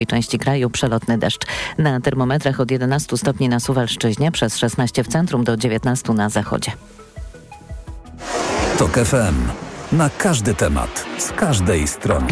części kraju przelotny deszcz. Na termometrach od 11 stopni na Suwalszczyźnie, przez 16 w centrum do 19 na zachodzie. TOK FM. Na każdy temat, z każdej strony.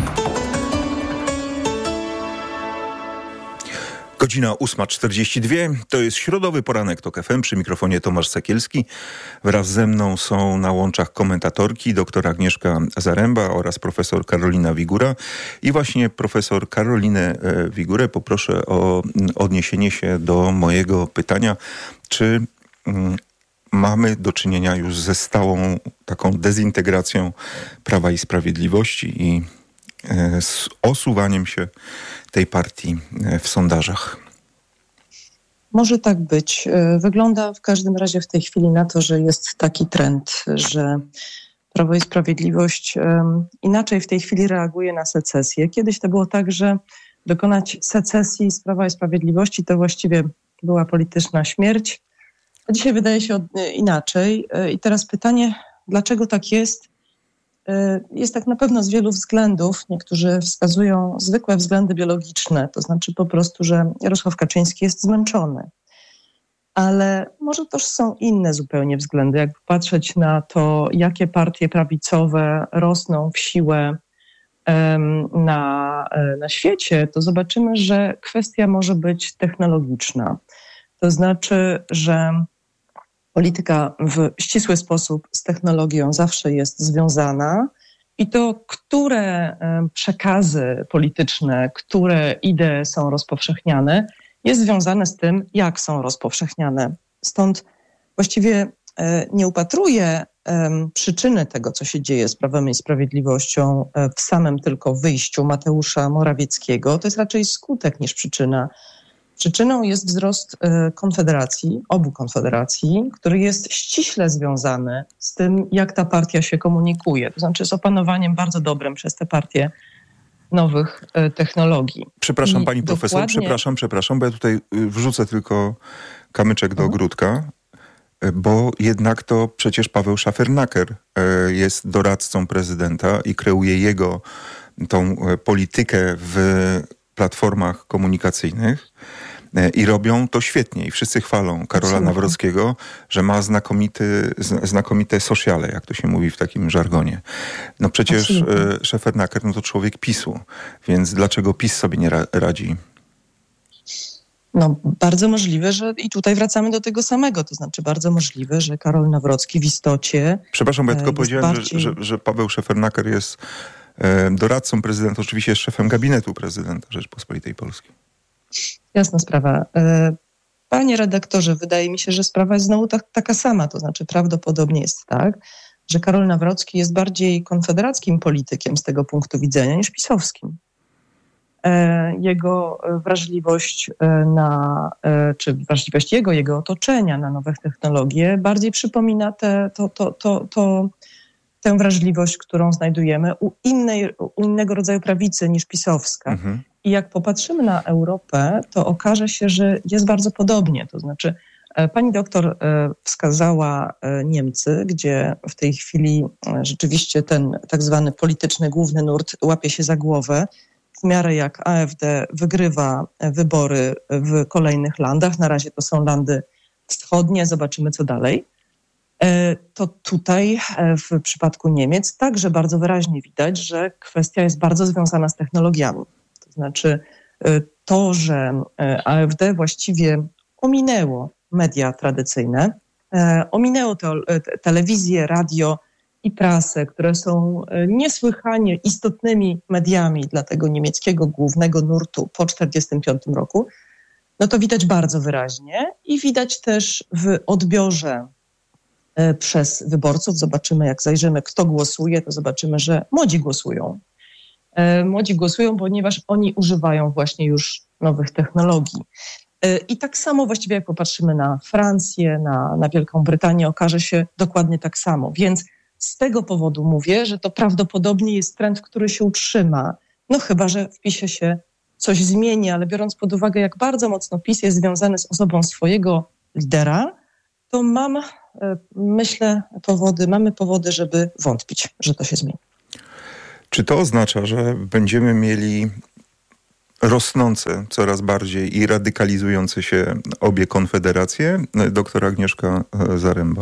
Godzina 8:42. To jest środowy poranek TOK FM. Przy mikrofonie Tomasz Sekielski. Wraz ze mną są na łączach komentatorki dr Agnieszka Zaręba oraz profesor Karolina Wigura. I właśnie profesor Karolinę Wigurę poproszę o odniesienie się do mojego pytania, czy mamy do czynienia już ze stałą taką dezintegracją Prawa i Sprawiedliwości i z osuwaniem się tej partii w sondażach. Może tak być. Wygląda w każdym razie w tej chwili na to, że jest taki trend, że Prawo i Sprawiedliwość inaczej w tej chwili reaguje na secesję. Kiedyś to było tak, że dokonać secesji z Prawa i Sprawiedliwości to właściwie była polityczna śmierć. A dzisiaj wydaje się inaczej. I teraz pytanie, dlaczego tak jest? Jest tak na pewno z wielu względów. Niektórzy wskazują zwykłe względy biologiczne, to znaczy po prostu, że Jarosław Kaczyński jest zmęczony. Ale może też są inne zupełnie względy. Jak patrzeć na to, jakie partie prawicowe rosną w siłę na świecie, to zobaczymy, że kwestia może być technologiczna. To znaczy, że polityka w ścisły sposób z technologią zawsze jest związana i to, które przekazy polityczne, które idee są rozpowszechniane, jest związane z tym, jak są rozpowszechniane. Stąd właściwie nie upatruję przyczyny tego, co się dzieje z Prawem i Sprawiedliwością w samym tylko wyjściu Mateusza Morawieckiego. To jest raczej skutek niż przyczyna. Przyczyną jest wzrost Konfederacji, obu Konfederacji, który jest ściśle związany z tym, jak ta partia się komunikuje. To znaczy z opanowaniem bardzo dobrym przez tę partię nowych technologii. Przepraszam pani profesor, przepraszam, bo ja tutaj wrzucę tylko kamyczek do ogródka, bo jednak to przecież Paweł Szefernaker jest doradcą prezydenta i kreuje jego tą politykę w platformach komunikacyjnych i robią to świetnie i wszyscy chwalą Karola Nawrockiego, że ma znakomite sociale, jak to się mówi w takim żargonie. No przecież Szefernaker to człowiek PiS-u, więc dlaczego PiS sobie nie radzi? No bardzo możliwe, że i tutaj wracamy do tego samego, to znaczy bardzo możliwe, że Karol Nawrocki w istocie Przepraszam, bo ja tylko powiedziałem, że Paweł Szefernaker jest doradcą prezydenta, oczywiście jest szefem gabinetu prezydenta Rzeczypospolitej Polskiej. Jasna sprawa. Panie redaktorze, wydaje mi się, że sprawa jest znowu taka sama, to znaczy prawdopodobnie jest tak, że Karol Nawrocki jest bardziej konfederackim politykiem z tego punktu widzenia niż pisowskim. Jego wrażliwość czy wrażliwość jego otoczenia na nowe technologie bardziej przypomina tę wrażliwość, którą znajdujemy u innego rodzaju prawicy niż pisowska. Mhm. I jak popatrzymy na Europę, to okaże się, że jest bardzo podobnie. To znaczy pani doktor wskazała Niemcy, gdzie w tej chwili rzeczywiście ten tak zwany polityczny główny nurt łapie się za głowę, w miarę jak AfD wygrywa wybory w kolejnych landach. Na razie to są landy wschodnie, zobaczymy co dalej. To tutaj w przypadku Niemiec także bardzo wyraźnie widać, że kwestia jest bardzo związana z technologiami. To znaczy to, że AfD właściwie ominęło media tradycyjne, ominęło telewizję, radio i prasę, które są niesłychanie istotnymi mediami dla tego niemieckiego głównego nurtu po 1945 roku, no to widać bardzo wyraźnie i widać też w odbiorze przez wyborców. Zobaczymy, jak zajrzymy, kto głosuje, to zobaczymy, że młodzi głosują. Młodzi głosują, ponieważ oni używają właśnie już nowych technologii. I tak samo właściwie jak popatrzymy na Francję, na Wielką Brytanię, okaże się dokładnie tak samo. Więc z tego powodu mówię, że to prawdopodobnie jest trend, który się utrzyma. No chyba, że w PiS-ie się coś zmieni, ale biorąc pod uwagę, jak bardzo mocno PiS jest związany z osobą swojego lidera, to mamy powody, żeby wątpić, że to się zmieni. Czy to oznacza, że będziemy mieli rosnące coraz bardziej i radykalizujące się obie konfederacje? Doktor Agnieszka Zaręba.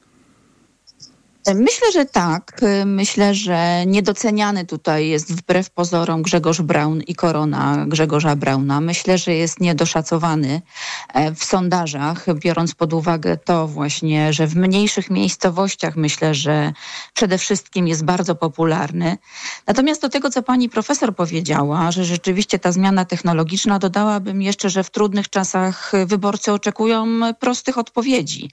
Myślę, że tak. Myślę, że niedoceniany tutaj jest wbrew pozorom Grzegorz Braun i korona Grzegorza Brauna. Myślę, że jest niedoszacowany w sondażach, biorąc pod uwagę to właśnie, że w mniejszych miejscowościach myślę, że przede wszystkim jest bardzo popularny. Natomiast do tego, co pani profesor powiedziała, że rzeczywiście ta zmiana technologiczna, dodałabym jeszcze, że w trudnych czasach wyborcy oczekują prostych odpowiedzi.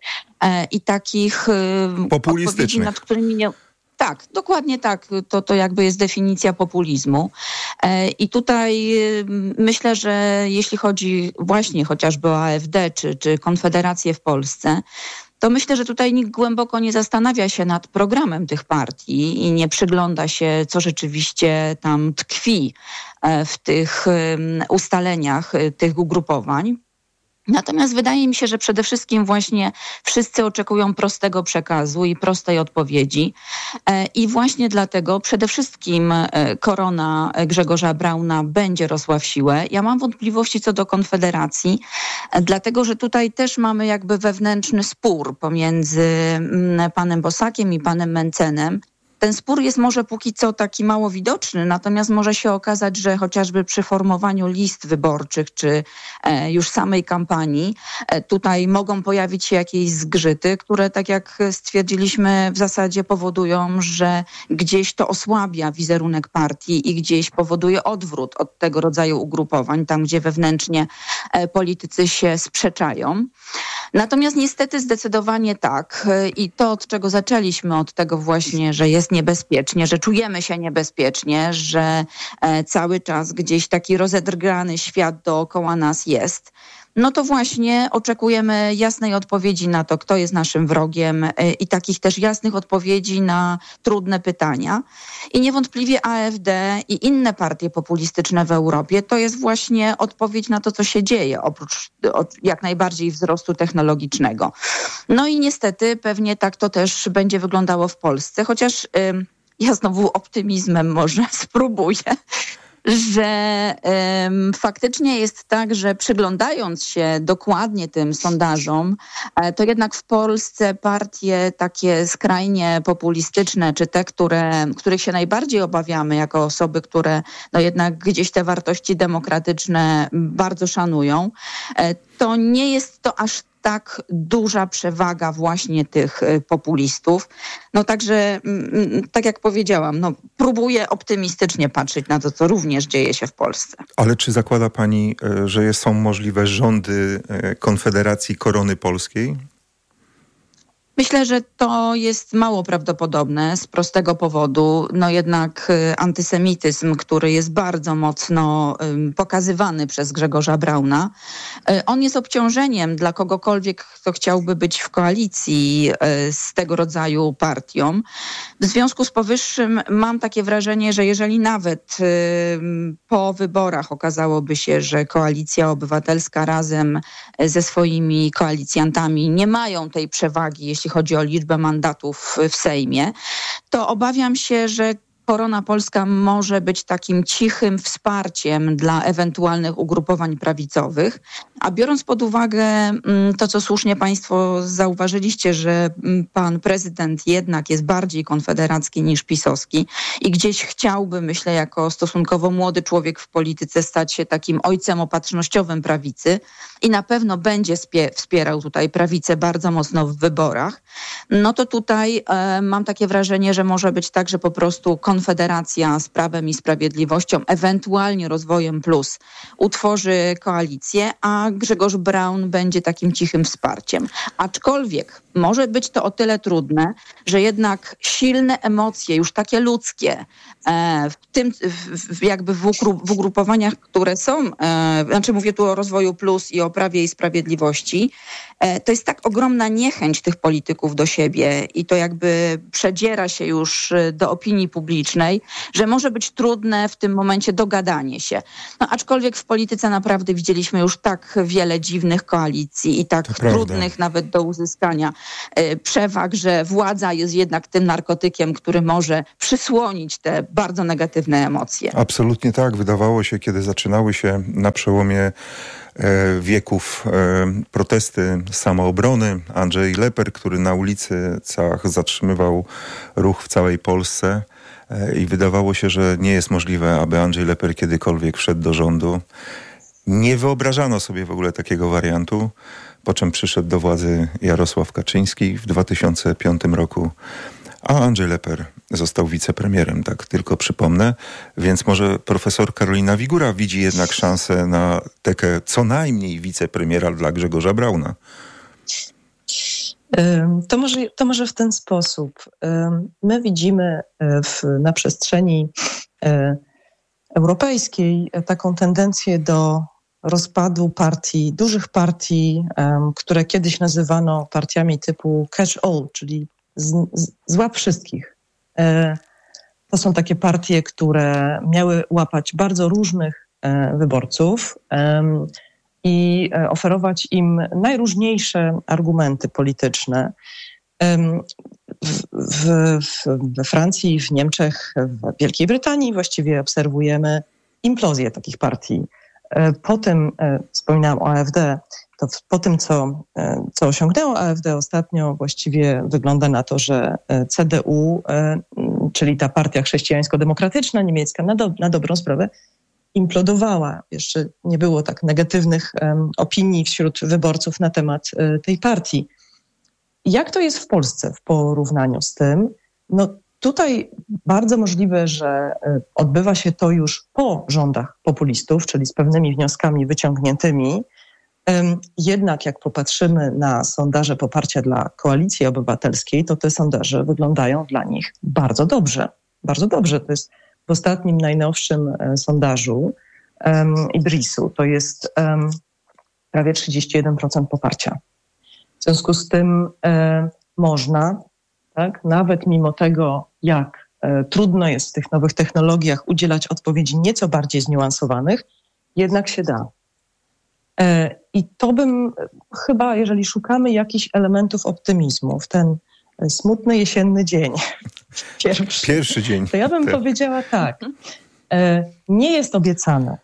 I takich odpowiedzi, nad którymi nie... Tak, dokładnie tak. To jakby jest definicja populizmu. I tutaj myślę, że jeśli chodzi właśnie chociażby o AfD czy Konfederację w Polsce, to myślę, że tutaj nikt głęboko nie zastanawia się nad programem tych partii i nie przygląda się, co rzeczywiście tam tkwi w tych ustaleniach tych ugrupowań. Natomiast wydaje mi się, że przede wszystkim właśnie wszyscy oczekują prostego przekazu i prostej odpowiedzi. I właśnie dlatego przede wszystkim korona Grzegorza Brauna będzie rosła w siłę. Ja mam wątpliwości co do Konfederacji, dlatego że tutaj też mamy jakby wewnętrzny spór pomiędzy panem Bosakiem i panem Mencenem. Ten spór jest może póki co taki mało widoczny, natomiast może się okazać, że chociażby przy formowaniu list wyborczych czy już samej kampanii tutaj mogą pojawić się jakieś zgrzyty, które tak jak stwierdziliśmy w zasadzie powodują, że gdzieś to osłabia wizerunek partii i gdzieś powoduje odwrót od tego rodzaju ugrupowań, tam gdzie wewnętrznie politycy się sprzeczają. Natomiast niestety zdecydowanie tak i to od czego zaczęliśmy, od tego właśnie, że jest niebezpiecznie, że czujemy się niebezpiecznie, że cały czas gdzieś taki rozedrgany świat dookoła nas jest, no to właśnie oczekujemy jasnej odpowiedzi na to, kto jest naszym wrogiem i takich też jasnych odpowiedzi na trudne pytania. I niewątpliwie AfD i inne partie populistyczne w Europie to jest właśnie odpowiedź na to, co się dzieje, oprócz jak najbardziej wzrostu technologicznego. No i niestety pewnie tak to też będzie wyglądało w Polsce, chociaż ja znowu optymizmem może spróbuję, że faktycznie jest tak, że przyglądając się dokładnie tym sondażom, to jednak w Polsce partie takie skrajnie populistyczne, czy te, których się najbardziej obawiamy jako osoby, które no jednak gdzieś te wartości demokratyczne bardzo szanują, to nie jest to aż tak duża przewaga właśnie tych populistów. No także, tak jak powiedziałam, no próbuję optymistycznie patrzeć na to, co również dzieje się w Polsce. Ale czy zakłada pani, że są możliwe rządy Konfederacji Korony Polskiej? Myślę, że to jest mało prawdopodobne z prostego powodu. No jednak antysemityzm, który jest bardzo mocno pokazywany przez Grzegorza Brauna, on jest obciążeniem dla kogokolwiek, kto chciałby być w koalicji z tego rodzaju partią. W związku z powyższym mam takie wrażenie, że jeżeli nawet po wyborach okazałoby się, że Koalicja Obywatelska razem ze swoimi koalicjantami nie mają tej przewagi, jeśli chodzi o liczbę mandatów w Sejmie, to obawiam się, że Korona Polska może być takim cichym wsparciem dla ewentualnych ugrupowań prawicowych, a biorąc pod uwagę to, co słusznie państwo zauważyliście, że pan prezydent jednak jest bardziej konfederacki niż pisowski i gdzieś chciałby, myślę, jako stosunkowo młody człowiek w polityce stać się takim ojcem opatrznościowym prawicy i na pewno będzie wspierał tutaj prawicę bardzo mocno w wyborach, no to tutaj mam takie wrażenie, że może być tak, że po prostu Konfederacja z Prawem i Sprawiedliwością, ewentualnie Rozwojem Plus utworzy koalicję, a Grzegorz Braun będzie takim cichym wsparciem. Aczkolwiek może być to o tyle trudne, że jednak silne emocje, już takie ludzkie, w ugrupowaniach, które są, znaczy mówię tu o Rozwoju Plus i o Prawie i Sprawiedliwości, to jest tak ogromna niechęć tych polityków do siebie i to jakby przedziera się już do opinii publicznej, że może być trudne w tym momencie dogadanie się. No, aczkolwiek w polityce naprawdę widzieliśmy już tak wiele dziwnych koalicji i tak trudnych nawet do uzyskania przewag, że władza jest jednak tym narkotykiem, który może przysłonić te bardzo negatywne emocje. Absolutnie tak. Wydawało się, kiedy zaczynały się na przełomie wieków protesty samoobrony, Andrzej Leper, który na ulicach zatrzymywał ruch w całej Polsce i wydawało się, że nie jest możliwe, aby Andrzej Leper kiedykolwiek wszedł do rządu. Nie wyobrażano sobie w ogóle takiego wariantu, po czym przyszedł do władzy Jarosław Kaczyński w 2005 roku, a Andrzej Leper został wicepremierem, tak tylko przypomnę. Więc może profesor Karolina Wigura widzi jednak szansę na tekę co najmniej wicepremiera dla Grzegorza Brauna. To może w ten sposób. My widzimy na przestrzeni europejskiej taką tendencję do rozpadu partii, dużych partii, które kiedyś nazywano partiami typu catch all, czyli złap wszystkich. To są takie partie, które miały łapać bardzo różnych wyborców i oferować im najróżniejsze argumenty polityczne. We Francji, w Niemczech, w Wielkiej Brytanii właściwie obserwujemy implozję takich partii. Po tym, wspominałam o AfD, to po tym, co osiągnęło AfD ostatnio, właściwie wygląda na to, że CDU, czyli ta partia chrześcijańsko-demokratyczna niemiecka, na dobrą sprawę implodowała. Jeszcze nie było tak negatywnych opinii wśród wyborców na temat tej partii. Jak to jest w Polsce w porównaniu z tym? No tutaj bardzo możliwe, że odbywa się to już po rządach populistów, czyli z pewnymi wnioskami wyciągniętymi. Jednak jak popatrzymy na sondaże poparcia dla Koalicji Obywatelskiej, to te sondaże wyglądają dla nich bardzo dobrze. Bardzo dobrze. To jest w ostatnim, najnowszym sondażu Idrisu. To jest prawie 31% poparcia. W związku z tym można, tak, nawet mimo tego, jak trudno jest w tych nowych technologiach udzielać odpowiedzi nieco bardziej zniuansowanych, jednak się da. I to bym chyba, jeżeli szukamy jakichś elementów optymizmu w ten smutny jesienny dzień, pierwszy dzień, to ja bym powiedziała tak. Nie jest obiecane,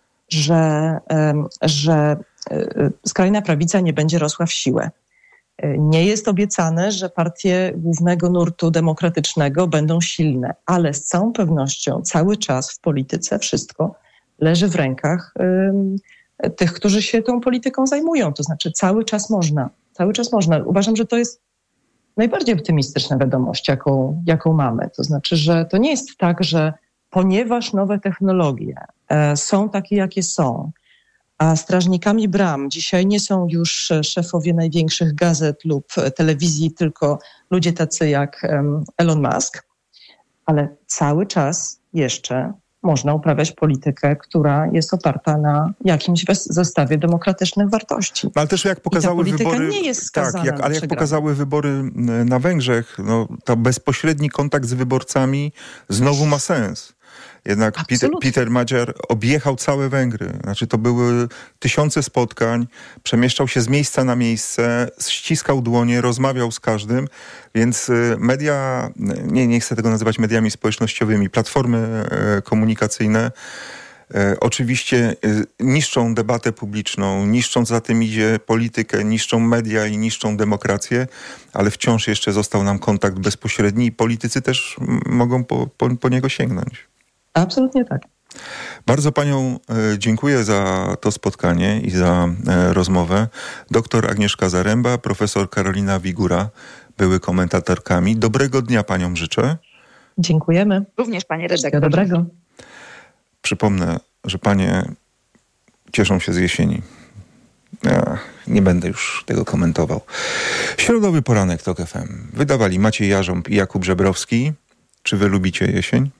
że skrajna prawica nie będzie rosła w siłę. Nie jest obiecane, że partie głównego nurtu demokratycznego będą silne, ale z całą pewnością cały czas w polityce wszystko leży w rękach tych, którzy się tą polityką zajmują. To znaczy cały czas można. Uważam, że to jest najbardziej optymistyczna wiadomość, jaką mamy. To znaczy, że to nie jest tak, że ponieważ nowe technologie są takie, jakie są, a strażnikami bram dzisiaj nie są już szefowie największych gazet lub telewizji, tylko ludzie tacy jak Elon Musk, ale cały czas jeszcze można uprawiać politykę, która jest oparta na jakimś zestawie demokratycznych wartości. Ale też jak pokazały wybory, nie jest skazana ale jak pokazały wybory na Węgrzech, no, to bezpośredni kontakt z wyborcami znowu ma sens. Jednak Peter Magyar objechał całe Węgry. Znaczy to były tysiące spotkań, przemieszczał się z miejsca na miejsce, ściskał dłonie, rozmawiał z każdym, więc media, nie chcę tego nazywać mediami społecznościowymi, platformy komunikacyjne oczywiście niszczą debatę publiczną, niszczą za tym idzie politykę, niszczą media i niszczą demokrację, ale wciąż jeszcze został nam kontakt bezpośredni i politycy też mogą po niego sięgnąć. Absolutnie tak. Bardzo panią dziękuję za to spotkanie i za rozmowę. Doktor Agnieszka Zaręba, profesor Karolina Wigura były komentatorkami. Dobrego dnia paniom życzę. Dziękujemy. Również panie redaktorze. Dobrego. Przypomnę, że panie cieszą się z jesieni. Ja nie będę już tego komentował. Środowy poranek TOK FM. Wydawali Maciej Jarząb i Jakub Żebrowski. Czy wy lubicie jesień?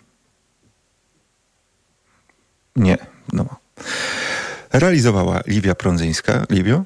Nie. No. Realizowała Liwia Prądzyńska.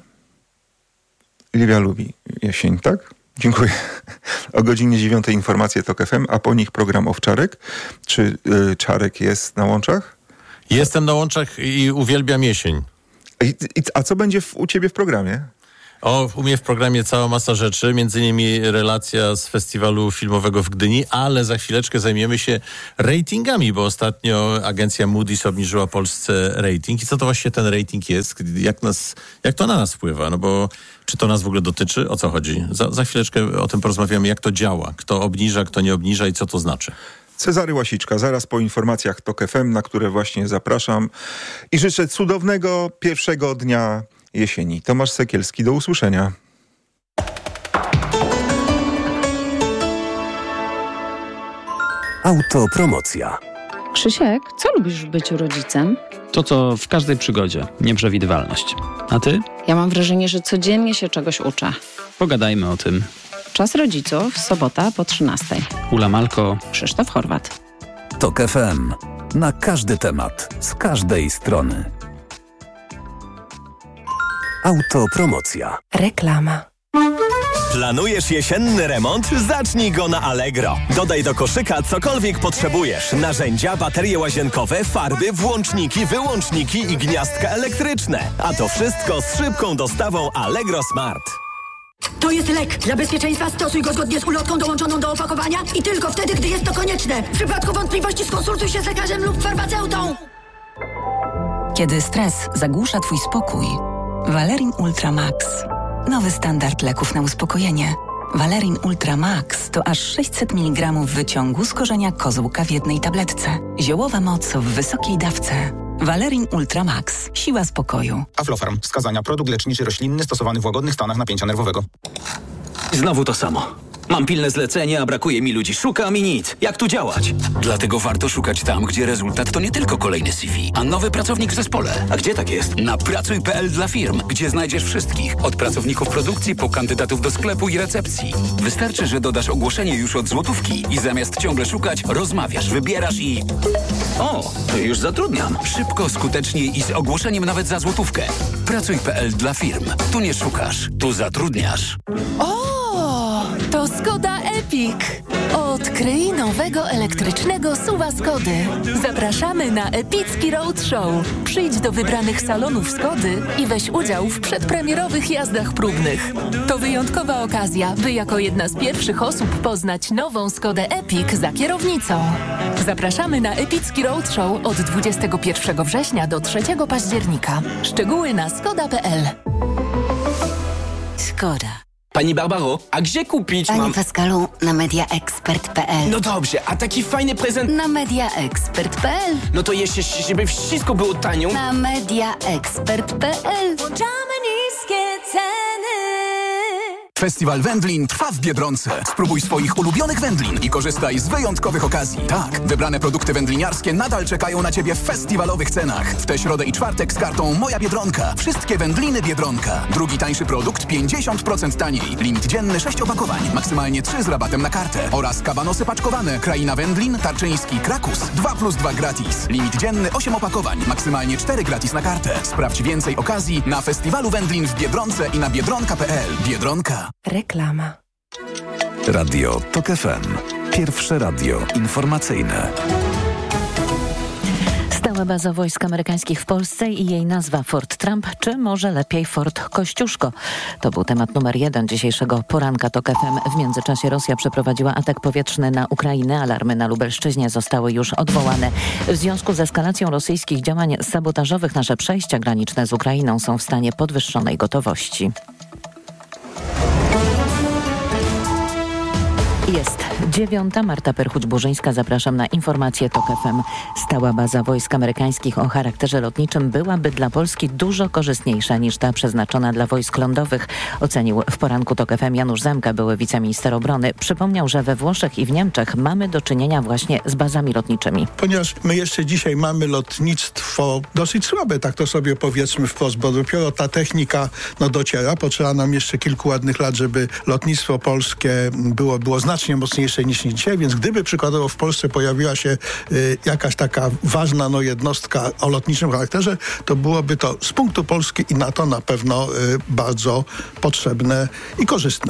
Liwia lubi jesień, tak? Dziękuję. O godzinie 9 informacje TOK FM, a po nich program Owczarek. Czy Czarek jest na łączach? Jestem na łączach i uwielbiam jesień. A co będzie u ciebie w programie? U mnie w programie cała masa rzeczy, między innymi relacja z festiwalu filmowego w Gdyni, ale za chwileczkę zajmiemy się ratingami, bo ostatnio agencja Moody's obniżyła Polsce rating. I co to właściwie ten rating jest? Jak to na nas wpływa? No bo czy to nas w ogóle dotyczy? O co chodzi? Za chwileczkę o tym porozmawiamy, jak to działa. Kto obniża, kto nie obniża i co to znaczy. Cezary Łasiczka, zaraz po informacjach TOK FM, na które właśnie zapraszam. I życzę cudownego pierwszego dnia jesieni. Tomasz Sekielski, do usłyszenia. Autopromocja. Krzysiek, co lubisz w byciu rodzicem? To, co w każdej przygodzie. Nieprzewidywalność. A ty? Ja mam wrażenie, że codziennie się czegoś uczę. Pogadajmy o tym. Czas rodziców, sobota po 13:00. Ula Malko, Krzysztof Horwat. TOK FM. Na każdy temat. Z każdej strony. Autopromocja. Reklama. Planujesz jesienny remont? Zacznij go na Allegro. Dodaj do koszyka cokolwiek potrzebujesz. Narzędzia, baterie łazienkowe, farby, włączniki, wyłączniki i gniazdka elektryczne. A to wszystko z szybką dostawą Allegro Smart. To jest lek. Dla bezpieczeństwa stosuj go zgodnie z ulotką dołączoną do opakowania i tylko wtedy, gdy jest to konieczne. W przypadku wątpliwości skonsultuj się z lekarzem lub farmaceutą. Kiedy stres zagłusza twój spokój, Valerin Ultra Max. Nowy standard leków na uspokojenie. Valerin Ultra Max to aż 600 mg wyciągu z korzenia kozłka w jednej tabletce. Ziołowa moc w wysokiej dawce. Valerin Ultra Max. Siła spokoju. Aflofarm. Wskazania. Produkt leczniczy roślinny stosowany w łagodnych stanach napięcia nerwowego. Znowu to samo. Mam pilne zlecenie, a brakuje mi ludzi. Szukam i nic. Jak tu działać? Dlatego warto szukać tam, gdzie rezultat to nie tylko kolejny CV, a nowy pracownik w zespole. A gdzie tak jest? Na pracuj.pl dla firm, gdzie znajdziesz wszystkich. Od pracowników produkcji po kandydatów do sklepu i recepcji. Wystarczy, że dodasz ogłoszenie już od złotówki i zamiast ciągle szukać, rozmawiasz, wybierasz i... O, to już zatrudniam. Szybko, skutecznie i z ogłoszeniem nawet za złotówkę. Pracuj.pl dla firm. Tu nie szukasz, tu zatrudniasz. To Skoda Epic. Odkryj nowego elektrycznego SUV-a Skody. Zapraszamy na epicki roadshow. Przyjdź do wybranych salonów Skody i weź udział w przedpremierowych jazdach próbnych. To wyjątkowa okazja, by jako jedna z pierwszych osób poznać nową Skodę Epic za kierownicą. Zapraszamy na epicki roadshow od 21 września do 3 października. Szczegóły na skoda.pl. Skoda. Pani Barbaro, a gdzie kupić Panie Pascalu, na mediaexpert.pl. No dobrze, a taki fajny prezent... Na mediaexpert.pl. No to jeszcze, żeby wszystko było tanio... Na mediaexpert.pl. Włączamy niskie ceny. Festiwal Wędlin trwa w Biedronce. Spróbuj swoich ulubionych wędlin i korzystaj z wyjątkowych okazji. Tak, wybrane produkty wędliniarskie nadal czekają na Ciebie w festiwalowych cenach. W tę środę i czwartek z kartą Moja Biedronka. Wszystkie wędliny Biedronka. Drugi tańszy produkt 50% taniej. Limit dzienny 6 opakowań. Maksymalnie 3 z rabatem na kartę. Oraz kabanosy paczkowane. Kraina Wędlin, Tarczyński, Krakus. 2+2 gratis. Limit dzienny 8 opakowań. Maksymalnie 4 gratis na kartę. Sprawdź więcej okazji na Festiwalu Wędlin w Biedronce i na biedronka.pl. Biedronka. Reklama. Radio TOK FM. Pierwsze radio informacyjne. Stała baza wojsk amerykańskich w Polsce i jej nazwa Fort Trump, czy może lepiej Fort Kościuszko? To był temat numer 1 dzisiejszego poranka TOK FM. W międzyczasie Rosja przeprowadziła atak powietrzny na Ukrainę. Alarmy na Lubelszczyźnie zostały już odwołane. W związku z eskalacją rosyjskich działań sabotażowych nasze przejścia graniczne z Ukrainą są w stanie podwyższonej gotowości. Jest 9. Marta Perchuć-Burzyńska. Zapraszam na informacje TOK FM. Stała baza wojsk amerykańskich o charakterze lotniczym byłaby dla Polski dużo korzystniejsza niż ta przeznaczona dla wojsk lądowych, ocenił w poranku TOK FM Janusz Zemka, były wiceminister obrony. Przypomniał, że we Włoszech i w Niemczech mamy do czynienia właśnie z bazami lotniczymi. Ponieważ my jeszcze dzisiaj mamy lotnictwo dosyć słabe, tak to sobie powiedzmy wprost, bo dopiero ta technika dociera. Potrzeba nam jeszcze kilku ładnych lat, żeby lotnictwo polskie było znacznie mocniejsze niż dzisiaj, więc gdyby przykładowo w Polsce pojawiła się jakaś taka ważna jednostka o lotniczym charakterze, to byłoby to z punktu Polski i NATO na pewno bardzo potrzebne i korzystne.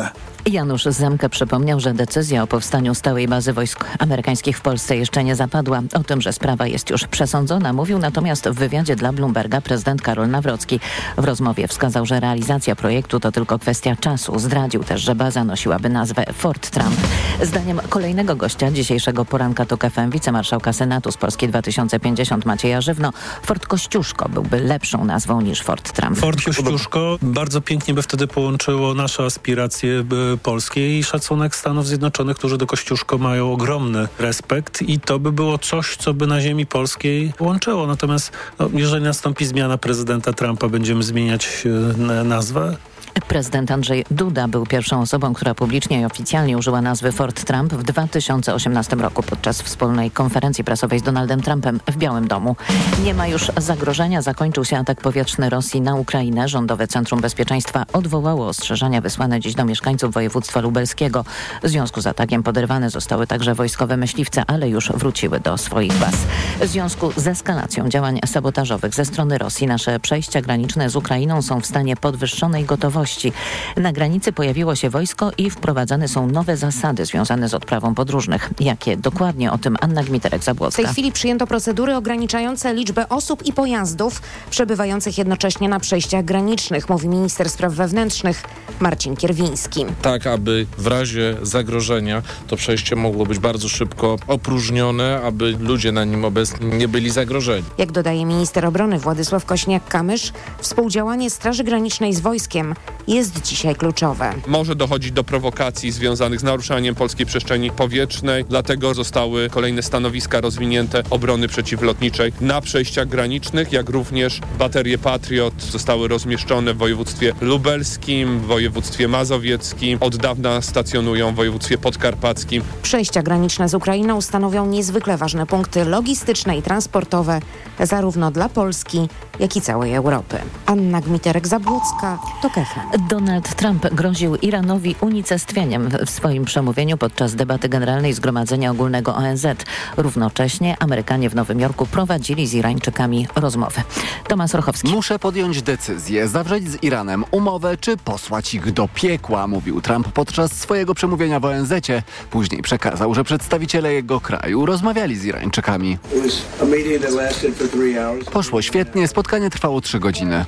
Janusz Zemke przypomniał, że decyzja o powstaniu stałej bazy wojsk amerykańskich w Polsce jeszcze nie zapadła. O tym, że sprawa jest już przesądzona, mówił natomiast w wywiadzie dla Bloomberga prezydent Karol Nawrocki. W rozmowie wskazał, że realizacja projektu to tylko kwestia czasu. Zdradził też, że baza nosiłaby nazwę Fort Trump. Zdaniem kolejnego gościa dzisiejszego poranka TOK FM, wicemarszałka Senatu z Polski 2050 Macieja Żywno, Fort Kościuszko byłby lepszą nazwą niż Fort Trump. Fort Kościuszko bardzo pięknie by wtedy połączyło nasze aspiracje polskie i szacunek Stanów Zjednoczonych, którzy do Kościuszko mają ogromny respekt i to by było coś, co by na ziemi polskiej łączyło. Natomiast jeżeli nastąpi zmiana prezydenta Trumpa, będziemy zmieniać nazwę? Prezydent Andrzej Duda był pierwszą osobą, która publicznie i oficjalnie użyła nazwy Fort Trump w 2018 roku podczas wspólnej konferencji prasowej z Donaldem Trumpem w Białym Domu. Nie ma już zagrożenia. Zakończył się atak powietrzny Rosji na Ukrainę. Rządowe Centrum Bezpieczeństwa odwołało ostrzeżenia wysłane dziś do mieszkańców województwa lubelskiego. W związku z atakiem poderwane zostały także wojskowe myśliwce, ale już wróciły do swoich baz. W związku z eskalacją działań sabotażowych ze strony Rosji nasze przejścia graniczne z Ukrainą są w stanie podwyższonej gotowości. Na granicy pojawiło się wojsko i wprowadzane są nowe zasady związane z odprawą podróżnych. Jakie dokładnie, o tym Anna Gmiterek-Zabłocka. W tej chwili przyjęto procedury ograniczające liczbę osób i pojazdów przebywających jednocześnie na przejściach granicznych, mówi minister spraw wewnętrznych Marcin Kierwiński. Tak, aby w razie zagrożenia to przejście mogło być bardzo szybko opróżnione, aby ludzie na nim obecni nie byli zagrożeni. Jak dodaje minister obrony Władysław Kośniak-Kamysz, współdziałanie Straży Granicznej z wojskiem jest dzisiaj kluczowe. Może dochodzić do prowokacji związanych z naruszaniem polskiej przestrzeni powietrznej, dlatego zostały kolejne stanowiska rozwinięte obrony przeciwlotniczej na przejściach granicznych, jak również baterie Patriot zostały rozmieszczone w województwie lubelskim, w województwie mazowieckim, od dawna stacjonują w województwie podkarpackim. Przejścia graniczne z Ukrainą stanowią niezwykle ważne punkty logistyczne i transportowe, zarówno dla Polski, jak i całej Europy. Anna Gmiterek-Zabłocka, TOK FM. Donald Trump groził Iranowi unicestwieniem w swoim przemówieniu podczas debaty generalnej Zgromadzenia Ogólnego ONZ. Równocześnie Amerykanie w Nowym Jorku prowadzili z Irańczykami rozmowy. Tomasz Rochowski. Muszę podjąć decyzję, zawrzeć z Iranem umowę, czy posłać ich do piekła, mówił Trump podczas swojego przemówienia w ONZ-cie. Później przekazał, że przedstawiciele jego kraju rozmawiali z Irańczykami. Poszło świetnie, spotkanie trwało 3 godziny.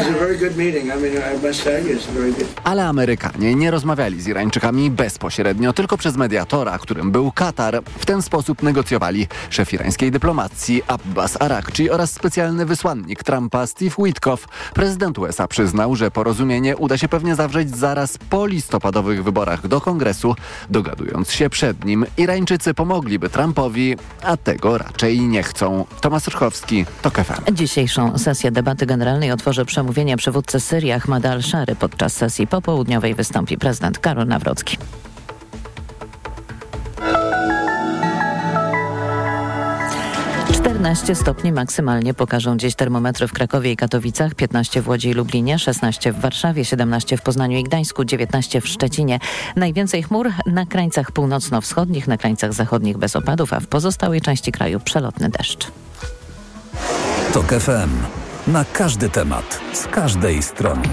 Ale Amerykanie nie rozmawiali z Irańczykami bezpośrednio, tylko przez mediatora, którym był Katar. W ten sposób negocjowali szef irańskiej dyplomacji Abbas Arakci oraz specjalny wysłannik Trumpa Steve Witkoff. Prezydent USA przyznał, że porozumienie uda się pewnie zawrzeć zaraz po listopadowych wyborach do Kongresu. Dogadując się przed nim, Irańczycy pomogliby Trumpowi, a tego raczej nie chcą. Tomasz Rchowski, TOK FM. Dzisiejszą sesję debaty generalnej otworzy przemówienie przywódcy Syrii Ahmada al-Szary. Podczas sesji popołudniowej wystąpi prezydent Karol Nawrocki. Stopni maksymalnie pokażą dziś termometry w Krakowie i Katowicach, 15 w Łodzi i Lublinie, 16 w Warszawie, 17 w Poznaniu i Gdańsku, 19 w Szczecinie. Najwięcej chmur na krańcach północno-wschodnich, na krańcach zachodnich bez opadów, a w pozostałej części kraju przelotny deszcz. TOK FM. Na każdy temat, z każdej strony.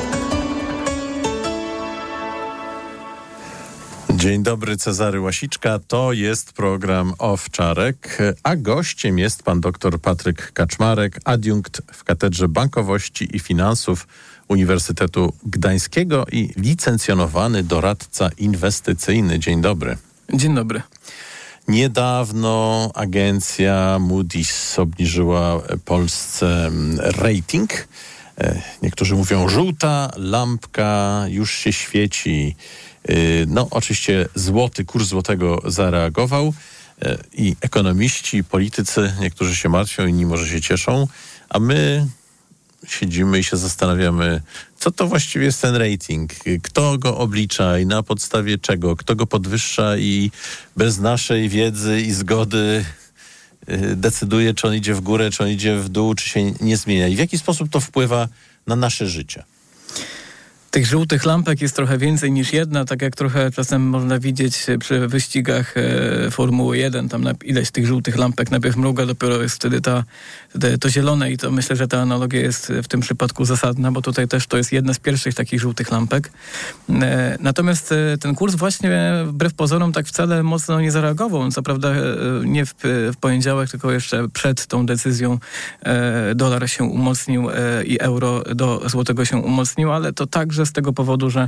Dzień dobry, Cezary Łasiczka. To jest program Owczarek, a gościem jest pan dr Patryk Kaczmarek, adiunkt w Katedrze Bankowości i Finansów Uniwersytetu Gdańskiego i licencjonowany doradca inwestycyjny. Dzień dobry. Dzień dobry. Niedawno agencja Moody's obniżyła Polsce rating. Niektórzy mówią, żółta lampka już się świeci. No oczywiście kurs złotego zareagował i ekonomiści, i politycy, niektórzy się martwią, inni może się cieszą, a my siedzimy i się zastanawiamy, co to właściwie jest ten rating, kto go oblicza i na podstawie czego, kto go podwyższa i bez naszej wiedzy i zgody decyduje, czy on idzie w górę, czy on idzie w dół, czy się nie zmienia i w jaki sposób to wpływa na nasze życie. Tych żółtych lampek jest trochę więcej niż jedna, tak jak trochę czasem można widzieć przy wyścigach Formuły 1, tam ileś tych żółtych lampek najpierw mruga, dopiero jest wtedy to zielone i to myślę, że ta analogia jest w tym przypadku zasadna, bo tutaj też to jest jedna z pierwszych takich żółtych lampek. Natomiast ten kurs właśnie wbrew pozorom tak wcale mocno nie zareagował. Co prawda nie w poniedziałek, tylko jeszcze przed tą decyzją dolar się umocnił i euro do złotego się umocnił, ale to także z tego powodu, że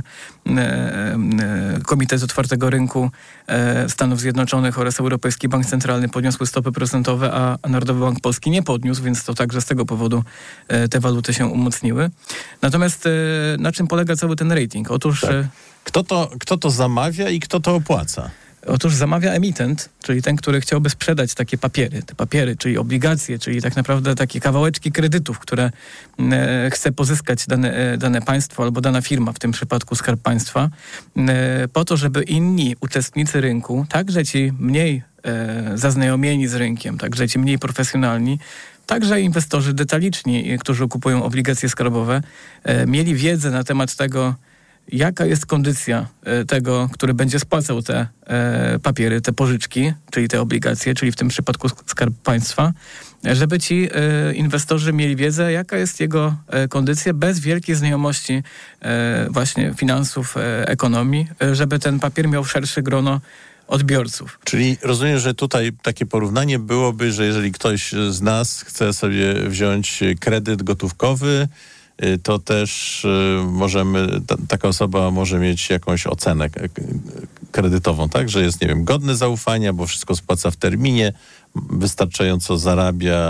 Komitet Otwartego Rynku Stanów Zjednoczonych oraz Europejski Bank Centralny podniosły stopy procentowe, a Narodowy Bank Polski nie podniósł, więc to także z tego powodu te waluty się umocniły. Natomiast na czym polega cały ten rating? Otóż... Kto to zamawia i kto to opłaca? Otóż zamawia emitent, czyli ten, który chciałby sprzedać takie papiery. Te papiery, czyli obligacje, czyli tak naprawdę takie kawałeczki kredytów, które chce pozyskać dane państwo albo dana firma, w tym przypadku Skarb Państwa, po to, żeby inni uczestnicy rynku, także ci mniej zaznajomieni z rynkiem, także ci mniej profesjonalni, także inwestorzy detaliczni, którzy kupują obligacje skarbowe, mieli wiedzę na temat tego, jaka jest kondycja tego, który będzie spłacał te papiery, te pożyczki, czyli te obligacje, czyli w tym przypadku Skarb Państwa, żeby ci inwestorzy mieli wiedzę, jaka jest jego kondycja bez wielkiej znajomości właśnie finansów, ekonomii, żeby ten papier miał szersze grono odbiorców. Czyli rozumiem, że tutaj takie porównanie byłoby, że jeżeli ktoś z nas chce sobie wziąć kredyt gotówkowy, to też taka osoba może mieć jakąś ocenę kredytową, tak? Że jest, nie wiem, godny zaufania, bo wszystko spłaca w terminie, wystarczająco zarabia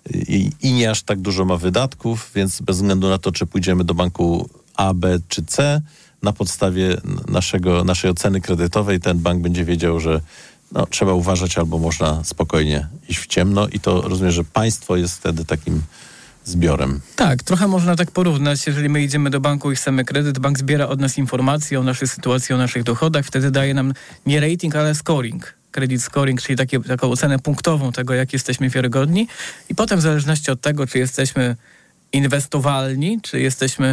i nie aż tak dużo ma wydatków, więc bez względu na to, czy pójdziemy do banku A, B czy C, na podstawie naszej oceny kredytowej ten bank będzie wiedział, że trzeba uważać albo można spokojnie iść w ciemno i to rozumiem, że państwo jest wtedy takim zbiorem. Tak, trochę można tak porównać. Jeżeli my idziemy do banku i chcemy kredyt, bank zbiera od nas informacje o naszej sytuacji, o naszych dochodach, wtedy daje nam nie rating, ale scoring. Credit scoring, czyli taką ocenę punktową tego, jak jesteśmy wiarygodni i potem w zależności od tego, czy jesteśmy inwestowalni, czy jesteśmy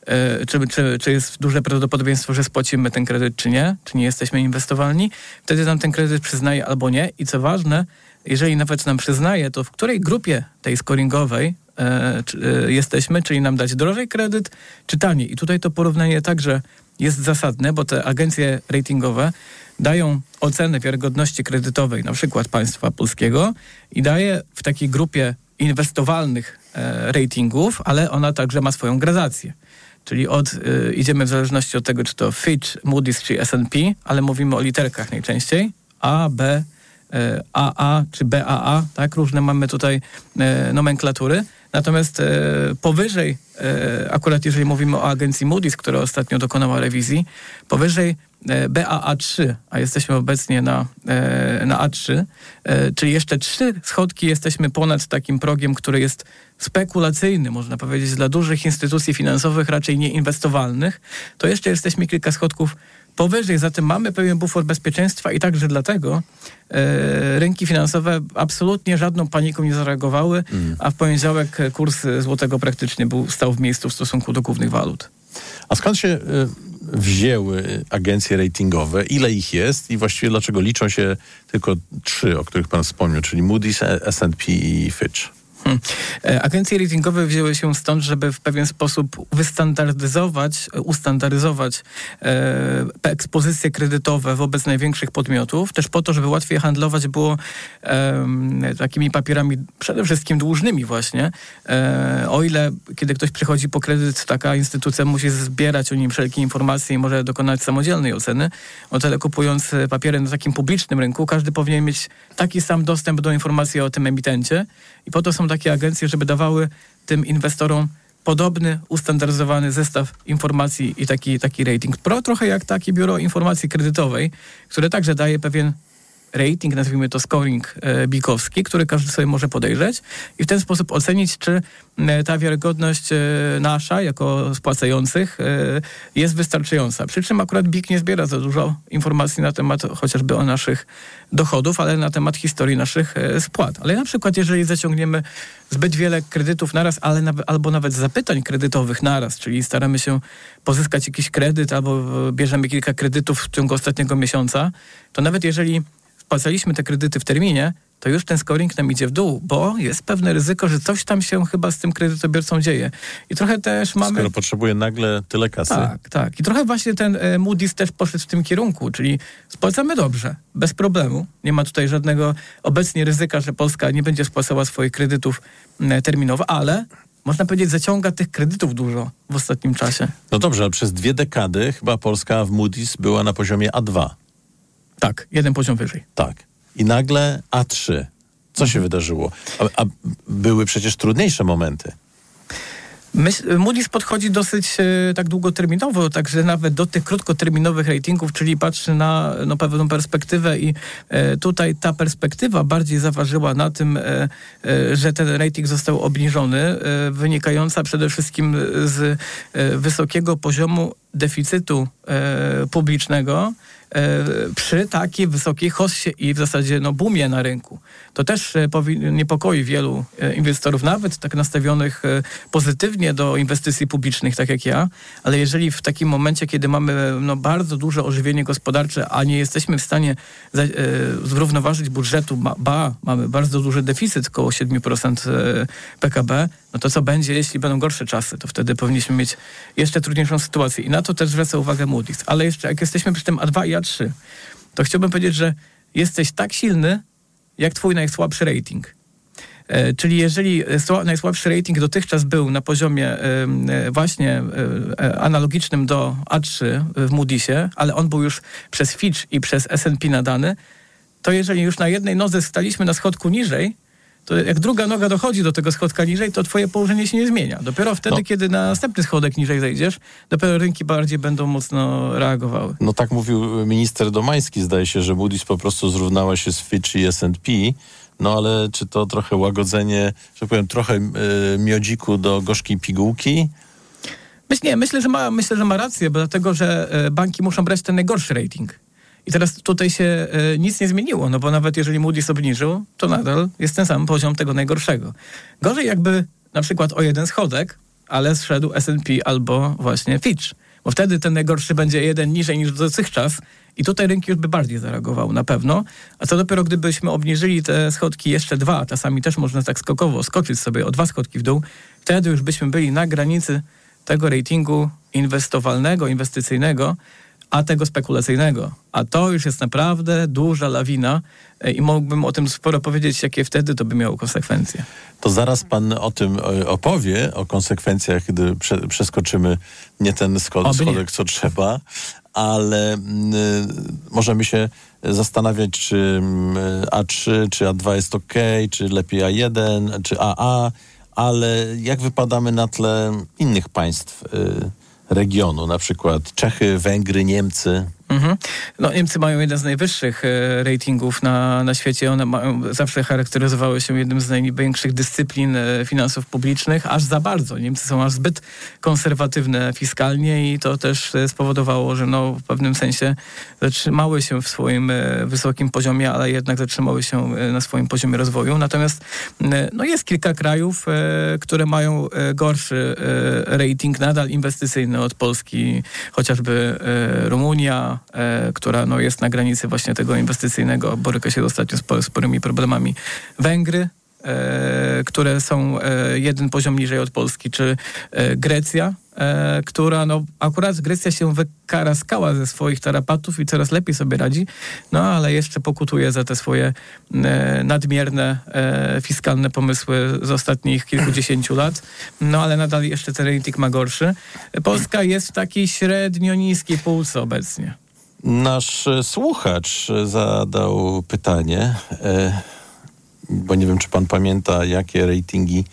czy jest duże prawdopodobieństwo, że spłacimy ten kredyt, czy nie jesteśmy inwestowalni, wtedy nam ten kredyt przyznaje albo nie i co ważne, jeżeli nawet nam przyznaje, to w której grupie tej scoringowej jesteśmy, czyli nam dać drożej kredyt, czy taniej. I tutaj to porównanie także jest zasadne, bo te agencje ratingowe dają ocenę wiarygodności kredytowej, na przykład państwa polskiego i daje w takiej grupie inwestowalnych ratingów, ale ona także ma swoją gradację. Czyli idziemy w zależności od tego, czy to Fitch, Moody's czy S&P, ale mówimy o literkach najczęściej. A, B, AA czy BAA, tak? Różne mamy tutaj nomenklatury. Natomiast powyżej, akurat jeżeli mówimy o agencji Moody's, która ostatnio dokonała rewizji, powyżej BAA3, a jesteśmy obecnie na A3, czyli jeszcze 3 schodki jesteśmy ponad takim progiem, który jest spekulacyjny, można powiedzieć, dla dużych instytucji finansowych, raczej nieinwestowalnych, to jeszcze jesteśmy kilka schodków powyżej, zatem mamy pewien bufor bezpieczeństwa i także dlatego rynki finansowe absolutnie żadną paniką nie zareagowały, a w poniedziałek kurs złotego praktycznie stał w miejscu w stosunku do głównych walut. A skąd się wzięły agencje ratingowe? Ile ich jest i właściwie dlaczego liczą się tylko 3, o których pan wspomniał, czyli Moody's, S&P i Fitch? Agencje ratingowe wzięły się stąd, żeby w pewien sposób ustandaryzować ekspozycje kredytowe wobec największych podmiotów, też po to, żeby łatwiej handlować było takimi papierami przede wszystkim dłużnymi właśnie. O ile kiedy ktoś przychodzi po kredyt, taka instytucja musi zbierać o nim wszelkie informacje i może dokonać samodzielnej oceny, o tyle kupując papiery na takim publicznym rynku, każdy powinien mieć taki sam dostęp do informacji o tym emitencie i po to są takie agencje, żeby dawały tym inwestorom podobny, ustandaryzowany zestaw informacji i taki rating. Trochę jak takie biuro informacji kredytowej, które także daje pewien rating, nazwijmy to scoring BIK-owski, który każdy sobie może podejrzeć i w ten sposób ocenić, czy ta wiarygodność nasza, jako spłacających, jest wystarczająca. Przy czym akurat BIK nie zbiera za dużo informacji na temat chociażby o naszych dochodów, ale na temat historii naszych spłat. Ale na przykład, jeżeli zaciągniemy zbyt wiele kredytów naraz, albo nawet zapytań kredytowych naraz, czyli staramy się pozyskać jakiś kredyt, albo bierzemy kilka kredytów w ciągu ostatniego miesiąca, to nawet jeżeli spłacaliśmy te kredyty w terminie, to już ten scoring nam idzie w dół, bo jest pewne ryzyko, że coś tam się chyba z tym kredytobiorcą dzieje. I trochę też mamy... Skoro potrzebuje nagle tyle kasy. Tak. I trochę właśnie ten Moody's też poszedł w tym kierunku, czyli spłacamy dobrze, bez problemu. Nie ma tutaj żadnego obecnie ryzyka, że Polska nie będzie spłacała swoich kredytów terminowo, ale można powiedzieć, zaciąga tych kredytów dużo w ostatnim czasie. No dobrze, ale przez 2 dekady chyba Polska w Moody's była na poziomie A2. Tak, jeden poziom wyżej. Tak. I nagle A3. Co się wydarzyło? A były przecież trudniejsze momenty. Moody's podchodzi dosyć tak długoterminowo, także nawet do tych krótkoterminowych ratingów, czyli patrzy na pewną perspektywę i tutaj ta perspektywa bardziej zaważyła na tym, że ten rating został obniżony, wynikająca przede wszystkim z wysokiego poziomu deficytu publicznego przy takiej wysokiej hossie i w zasadzie boomie na rynku. To też niepokoi wielu inwestorów, nawet tak nastawionych pozytywnie do inwestycji publicznych, tak jak ja, ale jeżeli w takim momencie, kiedy mamy bardzo duże ożywienie gospodarcze, a nie jesteśmy w stanie zrównoważyć budżetu, mamy bardzo duży deficyt, około 7% PKB, no to co będzie, jeśli będą gorsze czasy? To wtedy powinniśmy mieć jeszcze trudniejszą sytuację. I na to też zwraca uwagę Moody's. Ale jeszcze jak jesteśmy przy tym A2 i A3, to chciałbym powiedzieć, że jesteś tak silny, jak twój najsłabszy rating. Czyli jeżeli najsłabszy rating dotychczas był na poziomie właśnie analogicznym do A3 w Moody'sie, ale on był już przez Fitch i przez S&P nadany, to jeżeli już na jednej nodze staliśmy na schodku niżej, to jak druga noga dochodzi do tego schodka niżej, to twoje położenie się nie zmienia. Dopiero wtedy, kiedy na następny schodek niżej zejdziesz, dopiero rynki bardziej będą mocno reagowały. No tak mówił minister Domański, zdaje się, że Moody's po prostu zrównała się z Fitch i S&P, no ale czy to trochę łagodzenie, że powiem, trochę miodziku do gorzkiej pigułki? Myślę, że ma rację, bo dlatego, że banki muszą brać ten najgorszy rating. I teraz tutaj się nic nie zmieniło, no bo nawet jeżeli Moody's obniżył, to nadal jest ten sam poziom tego najgorszego. Gorzej jakby na przykład o jeden schodek, ale zszedł S&P albo właśnie Fitch, bo wtedy ten najgorszy będzie jeden niżej niż dotychczas i tutaj rynki już by bardziej zareagował na pewno. A co dopiero gdybyśmy obniżyli te schodki jeszcze 2, czasami też można tak skokowo skoczyć sobie o 2 schodki w dół, wtedy już byśmy byli na granicy tego ratingu inwestowalnego, inwestycyjnego, a tego spekulacyjnego. A to już jest naprawdę duża lawina i mógłbym o tym sporo powiedzieć, jakie wtedy to by miało konsekwencje. To zaraz pan o tym opowie, o konsekwencjach, gdy przeskoczymy nie ten schodek, co trzeba, ale możemy się zastanawiać, czy A3, czy A2 jest ok, czy lepiej A1, czy AA, ale jak wypadamy na tle innych państw regionu, na przykład Czechy, Węgry, Niemcy? No, Niemcy mają jeden z najwyższych ratingów na świecie. One zawsze charakteryzowały się jednym z największych dyscyplin finansów publicznych, aż za bardzo. Niemcy są aż zbyt konserwatywne fiskalnie i to też spowodowało, że w pewnym sensie zatrzymały się w swoim wysokim poziomie, ale jednak zatrzymały się na swoim poziomie rozwoju. Natomiast jest kilka krajów, które mają gorszy rating nadal inwestycyjny od Polski, chociażby Rumunia, która jest na granicy właśnie tego inwestycyjnego, boryka się ostatnio z sporymi problemami. Węgry, które są jeden poziom niżej od Polski, czy Grecja, która akurat Grecja się wykaraskała ze swoich tarapatów i coraz lepiej sobie radzi, ale jeszcze pokutuje za te swoje nadmierne fiskalne pomysły z ostatnich kilkudziesięciu lat, ale nadal jeszcze ten rating ma gorszy. Polska jest w takiej średnio niskiej półce obecnie. Nasz słuchacz zadał pytanie, bo nie wiem, czy pan pamięta, jakie ratingi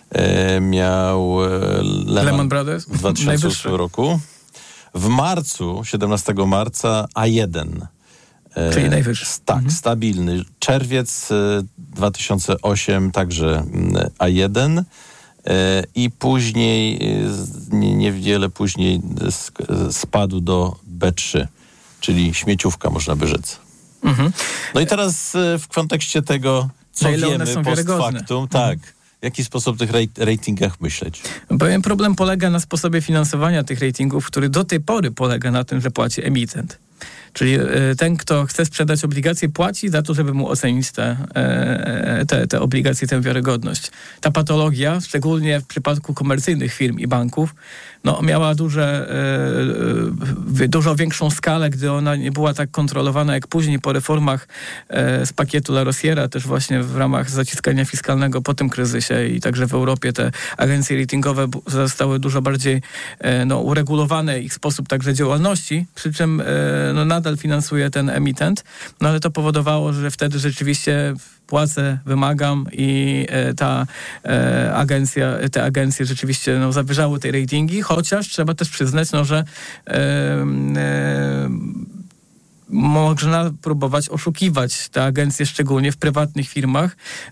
miał Lehman Brothers w 2008 roku. W marcu, 17 marca A1 Czyli najwyższy. Tak, stabilny. Czerwiec 2008 także A1 i później, niewiele później spadł do B3, czyli śmieciówka, można by rzec. No i teraz w kontekście tego, co wiemy post factum, tak, w jaki sposób o tych ratingach myśleć? Pewien problem polega na sposobie finansowania tych ratingów, który do tej pory polega na tym, że płaci emitent. Czyli ten, kto chce sprzedać obligacje, płaci za to, żeby mu ocenić te obligacje, tę wiarygodność. Ta patologia, szczególnie w przypadku komercyjnych firm i banków, miała dużo większą skalę, gdy ona nie była tak kontrolowana jak później po reformach z pakietu La Rosiera, też właśnie w ramach zaciskania fiskalnego po tym kryzysie i także w Europie te agencje ratingowe zostały dużo bardziej uregulowane, ich sposób także działalności, przy czym nadal finansuje ten emitent, ale to powodowało, że wtedy rzeczywiście płacę, wymagam i te agencje rzeczywiście zawyżały te ratingi, chociaż trzeba też przyznać, że można próbować oszukiwać te agencje, szczególnie w prywatnych firmach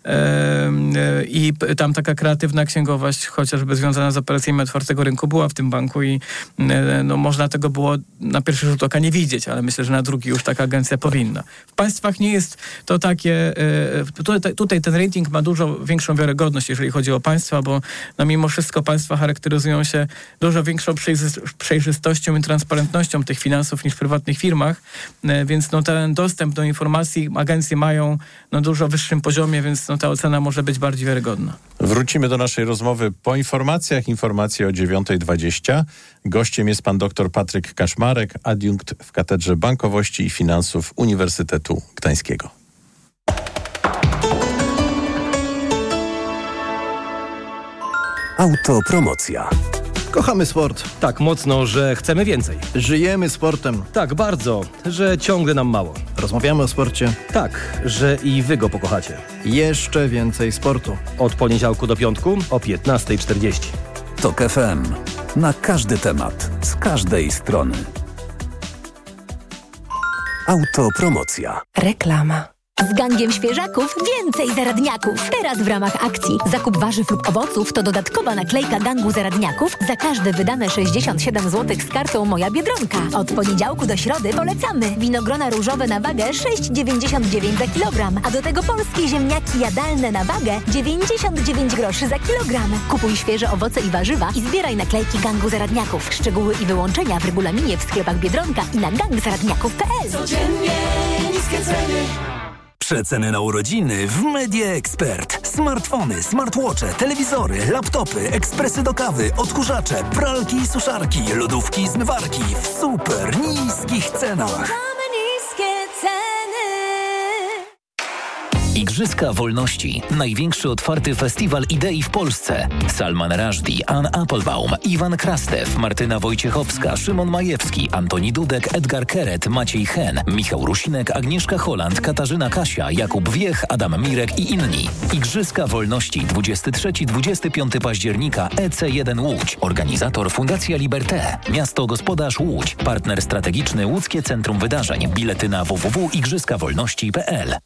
i tam taka kreatywna księgowość, chociażby związana z operacjami otwartego rynku, była w tym banku i można tego było na pierwszy rzut oka nie widzieć, ale myślę, że na drugi już taka agencja powinna. W państwach nie jest to takie, tutaj ten rating ma dużo większą wiarygodność, jeżeli chodzi o państwa, bo mimo wszystko państwa charakteryzują się dużo większą przejrzystością i transparentnością tych finansów niż w prywatnych firmach, więc ten dostęp do informacji agencje mają na dużo wyższym poziomie, więc ta ocena może być bardziej wiarygodna. Wrócimy do naszej rozmowy po informacjach. Informacje o 9:20. Gościem jest pan dr Patryk Kaczmarek, adiunkt w Katedrze Bankowości i Finansów Uniwersytetu Gdańskiego. Autopromocja. Kochamy sport. Tak mocno, że chcemy więcej. Żyjemy sportem. Tak bardzo, że ciągle nam mało. Rozmawiamy o sporcie. Tak, że i wy go pokochacie. Jeszcze więcej sportu. Od poniedziałku do piątku o 15:40. TOK FM. Na każdy temat, z każdej strony. Autopromocja. Reklama. Z gangiem świeżaków więcej zaradniaków. Teraz w ramach akcji zakup warzyw lub owoców to dodatkowa naklejka gangu zaradniaków za każde wydane 67 zł z kartą Moja Biedronka. Od poniedziałku do środy polecamy. Winogrona różowe na wagę 6,99 za kilogram, a do tego polskie ziemniaki jadalne na wagę 99 groszy za kilogram. Kupuj świeże owoce i warzywa i zbieraj naklejki gangu zaradniaków. Szczegóły i wyłączenia w regulaminie w sklepach Biedronka i na gangzaradniaków.pl. Codziennie niskie ceny. Przeceny na urodziny w Media Expert. Smartfony, smartwatche, telewizory, laptopy, ekspresy do kawy, odkurzacze, pralki i suszarki, lodówki i zmywarki w super niskich cenach. Mamy niskie ceny. Igrzyska Wolności. Największy otwarty festiwal idei w Polsce. Salman Rushdie, Ann Applebaum, Iwan Krastew, Martyna Wojciechowska, Szymon Majewski, Antoni Dudek, Edgar Keret, Maciej Hen, Michał Rusinek, Agnieszka Holland, Katarzyna Kasia, Jakub Wiech, Adam Mirek i inni. Igrzyska Wolności 23-25 października EC1 Łódź. Organizator Fundacja Liberté. Miasto Gospodarz Łódź. Partner strategiczny Łódzkie Centrum Wydarzeń. Bilety na www.igrzyskawolności.pl.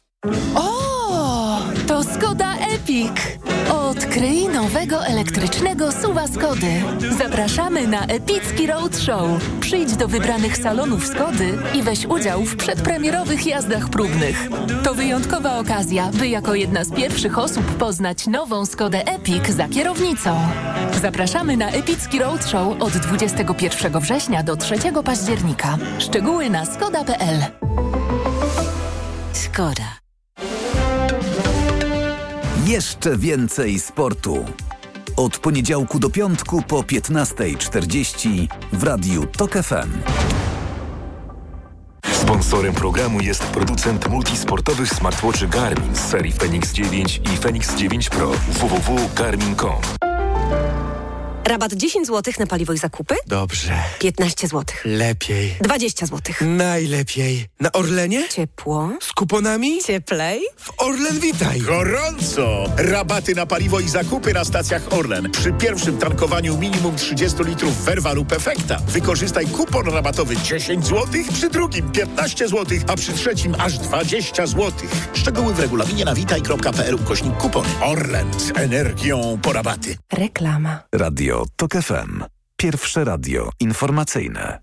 To Skoda Epic. Odkryj nowego elektrycznego SUV-a Skody. Zapraszamy na epicki roadshow. Przyjdź do wybranych salonów Skody i weź udział w przedpremierowych jazdach próbnych. To wyjątkowa okazja, by jako jedna z pierwszych osób poznać nową Skodę Epic za kierownicą. Zapraszamy na epicki roadshow od 21 września do 3 października. Szczegóły na skoda.pl. Skoda. Jeszcze więcej sportu. Od poniedziałku do piątku po 15:40 w Radiu TOK FM. Sponsorem programu jest producent multisportowych smartwatchy Garmin z serii Fenix 9 i Fenix 9 Pro. www.garmin.com. Rabat 10 zł na paliwo i zakupy? Dobrze. 15 zł. Lepiej. 20 zł. Najlepiej. Na Orlenie? Ciepło. Z kuponami? Cieplej. W Orlen Witaj. Gorąco! Rabaty na paliwo i zakupy na stacjach Orlen. Przy pierwszym tankowaniu minimum 30 litrów Verva lub Efekta wykorzystaj kupon rabatowy 10 zł, przy drugim 15 zł, a przy trzecim aż 20 zł. Szczegóły w regulaminie na witaj.pl/kupony. Orlen z energią po rabaty. Reklama. Radio TOK FM. Pierwsze radio informacyjne.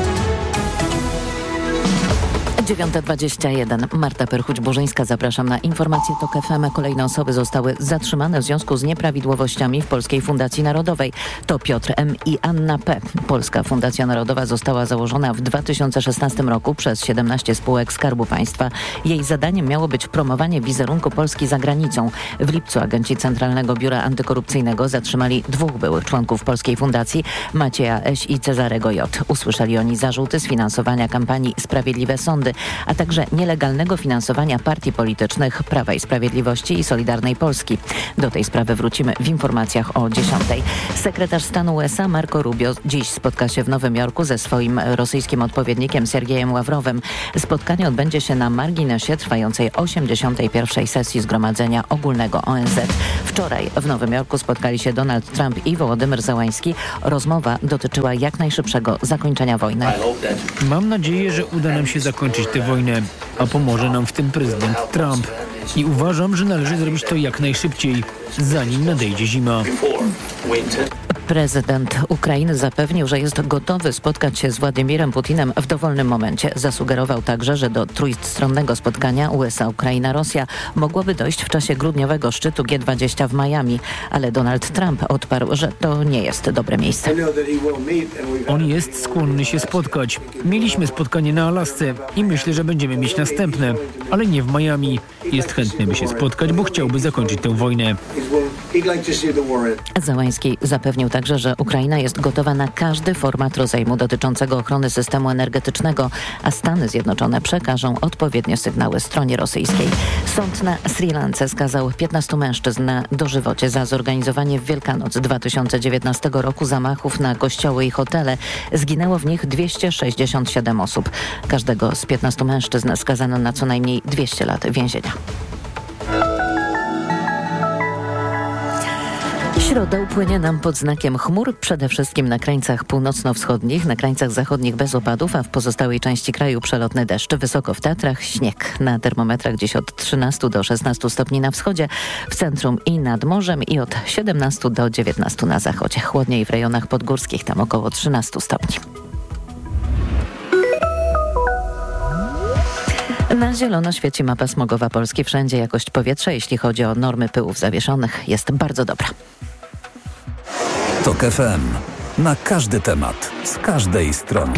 9:21. Marta Perchuć-Burzyńska, zapraszam na informacje TOK FM. Kolejne osoby zostały zatrzymane w związku z nieprawidłowościami w Polskiej Fundacji Narodowej. To Piotr M. i Anna P. Polska Fundacja Narodowa została założona w 2016 roku przez 17 spółek Skarbu Państwa. Jej zadaniem miało być promowanie wizerunku Polski za granicą. W lipcu agenci Centralnego Biura Antykorupcyjnego zatrzymali 2 byłych członków Polskiej Fundacji, Macieja Eś i Cezarego J. Usłyszeli oni zarzuty sfinansowania kampanii Sprawiedliwe Sądy, a także nielegalnego finansowania partii politycznych Prawa i Sprawiedliwości i Solidarnej Polski. Do tej sprawy wrócimy w informacjach o 10:00. Sekretarz stanu USA Marco Rubio dziś spotka się w Nowym Jorku ze swoim rosyjskim odpowiednikiem Siergiejem Ławrowem. Spotkanie odbędzie się na marginesie trwającej 81. sesji Zgromadzenia Ogólnego ONZ. Wczoraj w Nowym Jorku spotkali się Donald Trump i Wołodymyr Zełański. Rozmowa dotyczyła jak najszybszego zakończenia wojny. Mam nadzieję, że uda nam się zakończyć tę wojnę, a pomoże nam w tym prezydent Trump. I uważam, że należy zrobić to jak najszybciej, zanim nadejdzie zima. Prezydent Ukrainy zapewnił, że jest gotowy spotkać się z Władimirem Putinem w dowolnym momencie. Zasugerował także, że do trójstronnego spotkania USA, Ukraina, Rosja mogłoby dojść w czasie grudniowego szczytu G20 w Miami. Ale Donald Trump odparł, że to nie jest dobre miejsce. On jest skłonny się spotkać. Mieliśmy spotkanie na Alasce i myślę, że będziemy mieć następne, ale nie w Miami. Jest chętny, by się spotkać, bo chciałby zakończyć tę wojnę. Zełański zapewnił także, że Ukraina jest gotowa na każdy format rozejmu dotyczącego ochrony systemu energetycznego, a Stany Zjednoczone przekażą odpowiednie sygnały stronie rosyjskiej. Sąd na Sri Lance skazał 15 mężczyzn na dożywocie za zorganizowanie w Wielkanoc 2019 roku zamachów na kościoły i hotele. Zginęło w nich 267 osób. Każdego z 15 mężczyzn skazano na co najmniej 200 lat więzienia. Środa upłynie nam pod znakiem chmur, przede wszystkim na krańcach północno-wschodnich, na krańcach zachodnich bez opadów, a w pozostałej części kraju przelotny deszcz. Wysoko w Tatrach śnieg. Na termometrach gdzieś od 13 do 16 stopni na wschodzie, w centrum i nad morzem i od 17 do 19 na zachodzie. Chłodniej w rejonach podgórskich, tam około 13 stopni. Na zielono świeci mapa smogowa Polski. Wszędzie jakość powietrza, jeśli chodzi o normy pyłów zawieszonych, jest bardzo dobra. TOK FM. Na każdy temat, z każdej strony.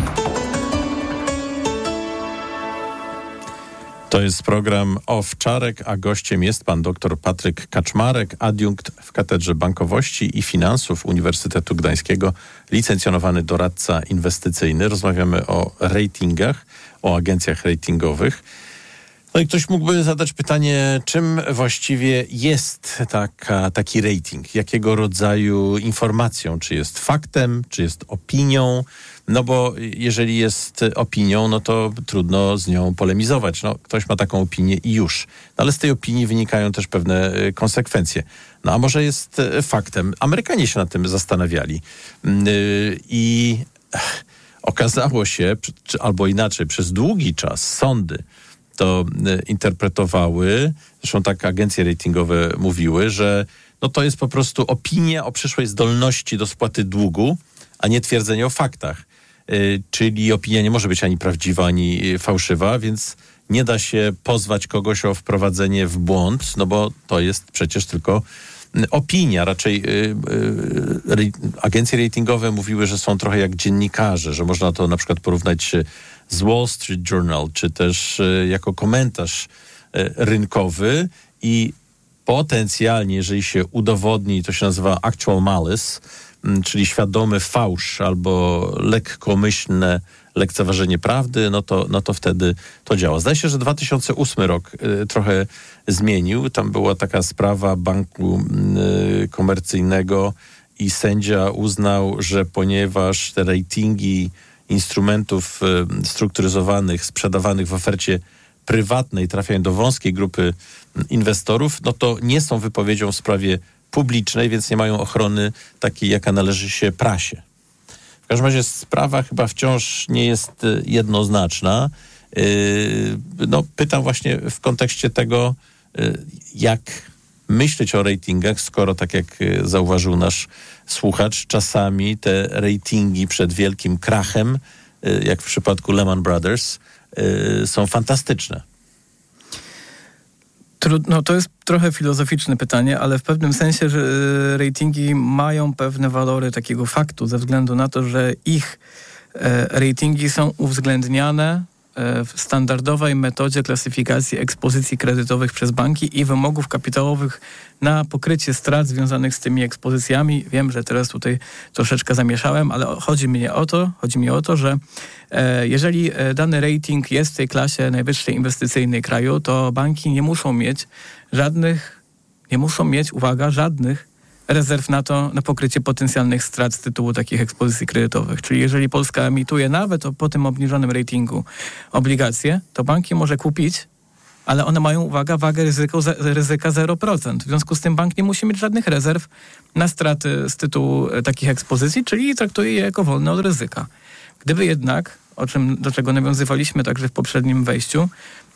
To jest program Owczarek, a gościem jest pan dr Patryk Kaczmarek, adiunkt w Katedrze Bankowości i Finansów Uniwersytetu Gdańskiego, licencjonowany doradca inwestycyjny. Rozmawiamy o ratingach, o agencjach ratingowych. No i ktoś mógłby zadać pytanie, czym właściwie jest taki rating? Jakiego rodzaju informacją? Czy jest faktem, czy jest opinią? No bo jeżeli jest opinią, no to trudno z nią polemizować. No, ktoś ma taką opinię i już. No, ale z tej opinii wynikają też pewne konsekwencje. No a może jest faktem? Amerykanie się nad tym zastanawiali. I okazało się, albo inaczej, przez długi czas sądy to interpretowały, zresztą tak agencje ratingowe mówiły, że no to jest po prostu opinia o przyszłej zdolności do spłaty długu, a nie twierdzenie o faktach. Czyli opinia nie może być ani prawdziwa, ani fałszywa, więc nie da się pozwać kogoś o wprowadzenie w błąd, no bo to jest przecież tylko opinia. Raczej agencje ratingowe mówiły, że są trochę jak dziennikarze, że można to na przykład porównać z Wall Street Journal, czy też jako komentarz rynkowy i potencjalnie, jeżeli się udowodni, to się nazywa actual malice, czyli świadomy fałsz albo lekkomyślne lekceważenie prawdy, no to wtedy to działa. Zdaje się, że 2008 rok trochę zmienił. Tam była taka sprawa banku komercyjnego i sędzia uznał, że ponieważ te ratingi instrumentów strukturyzowanych, sprzedawanych w ofercie prywatnej trafiają do wąskiej grupy inwestorów, no to nie są wypowiedzią w sprawie publicznej, więc nie mają ochrony takiej, jaka należy się prasie. W każdym razie sprawa chyba wciąż nie jest jednoznaczna. No, pytam właśnie w kontekście tego, jak myśleć o ratingach, skoro, tak jak zauważył nasz słuchacz, czasami te ratingi przed wielkim krachem, jak w przypadku Lehman Brothers, są fantastyczne. Trudno, to jest trochę filozoficzne pytanie, ale w pewnym sensie, że ratingi mają pewne walory takiego faktu, ze względu na to, że ich ratingi są uwzględniane w standardowej metodzie klasyfikacji ekspozycji kredytowych przez banki i wymogów kapitałowych na pokrycie strat związanych z tymi ekspozycjami. Wiem, że teraz tutaj troszeczkę zamieszałem, ale chodzi mi o to, że jeżeli dany rating jest w tej klasie najwyższej inwestycyjnej kraju, to banki nie muszą mieć żadnych rezerw na pokrycie potencjalnych strat z tytułu takich ekspozycji kredytowych. Czyli jeżeli Polska emituje nawet po tym obniżonym ratingu obligacje, to banki może kupić, ale one mają, wagę ryzyka 0%. W związku z tym bank nie musi mieć żadnych rezerw na straty z tytułu takich ekspozycji, czyli traktuje je jako wolne od ryzyka. Gdyby jednak, do czego nawiązywaliśmy także w poprzednim wejściu,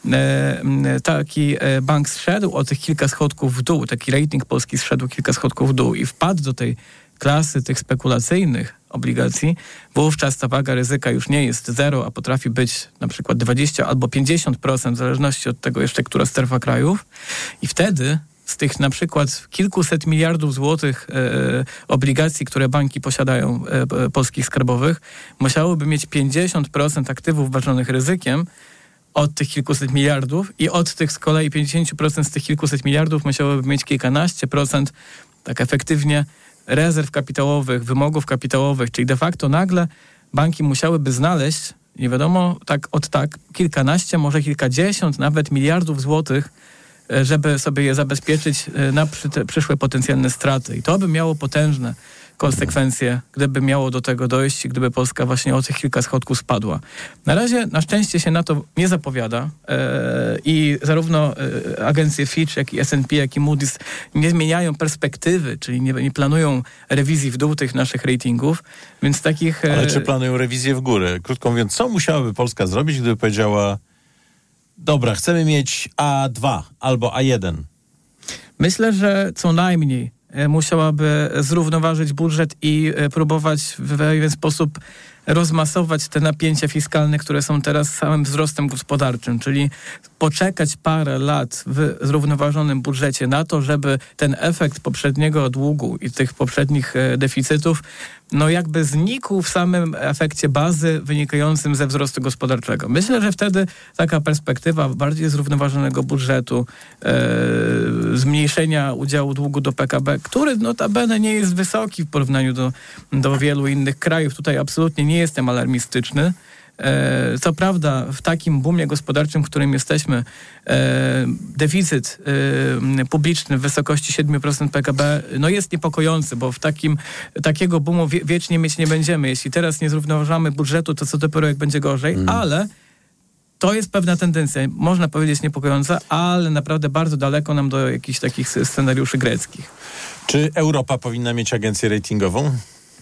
taki bank zszedł o tych kilka schodków w dół, taki rating polski zszedł kilka schodków w dół i wpadł do tej klasy tych spekulacyjnych obligacji, wówczas ta waga ryzyka już nie jest 0, a potrafi być na przykład 20 albo 50%, w zależności od tego jeszcze, która strefa krajów. I wtedy z tych na przykład kilkuset miliardów złotych obligacji, które banki posiadają, polskich skarbowych, musiałyby mieć 50% aktywów ważonych ryzykiem od tych kilkuset miliardów i od tych z kolei 50% z tych kilkuset miliardów musiałyby mieć kilkanaście procent, tak efektywnie, rezerw kapitałowych, wymogów kapitałowych, czyli de facto nagle banki musiałyby znaleźć, nie wiadomo, kilkanaście, może kilkadziesiąt nawet miliardów złotych, żeby sobie je zabezpieczyć na przyszłe potencjalne straty. I to by miało potężne konsekwencje, gdyby miało do tego dojść, gdyby Polska właśnie o tych kilka schodków spadła. Na razie na szczęście się na to nie zapowiada i zarówno agencje Fitch, jak i S&P, jak i Moody's nie zmieniają perspektywy, czyli nie planują rewizji w dół tych naszych ratingów, więc takich... Ale czy planują rewizję w górę? Krótko mówiąc, co musiałaby Polska zrobić, gdyby powiedziała: dobra, chcemy mieć A2 albo A1? Myślę, że co najmniej musiałaby zrównoważyć budżet i próbować w pewien sposób rozmasować te napięcia fiskalne, które są teraz samym wzrostem gospodarczym, czyli poczekać parę lat w zrównoważonym budżecie na to, żeby ten efekt poprzedniego długu i tych poprzednich deficytów jakby znikł w samym efekcie bazy wynikającym ze wzrostu gospodarczego. Myślę, że wtedy taka perspektywa bardziej zrównoważonego budżetu, zmniejszenia udziału długu do PKB, który notabene nie jest wysoki w porównaniu do wielu innych krajów. Tutaj absolutnie nie jestem alarmistyczny. Co prawda w takim boomie gospodarczym, w którym jesteśmy, deficyt publiczny w wysokości 7% PKB jest niepokojący, bo w takiego boomu wiecznie mieć nie będziemy. Jeśli teraz nie zrównoważamy budżetu, to co dopiero jak będzie gorzej, ale to jest pewna tendencja, można powiedzieć niepokojąca, ale naprawdę bardzo daleko nam do jakichś takich scenariuszy greckich. Czy Europa powinna mieć agencję ratingową?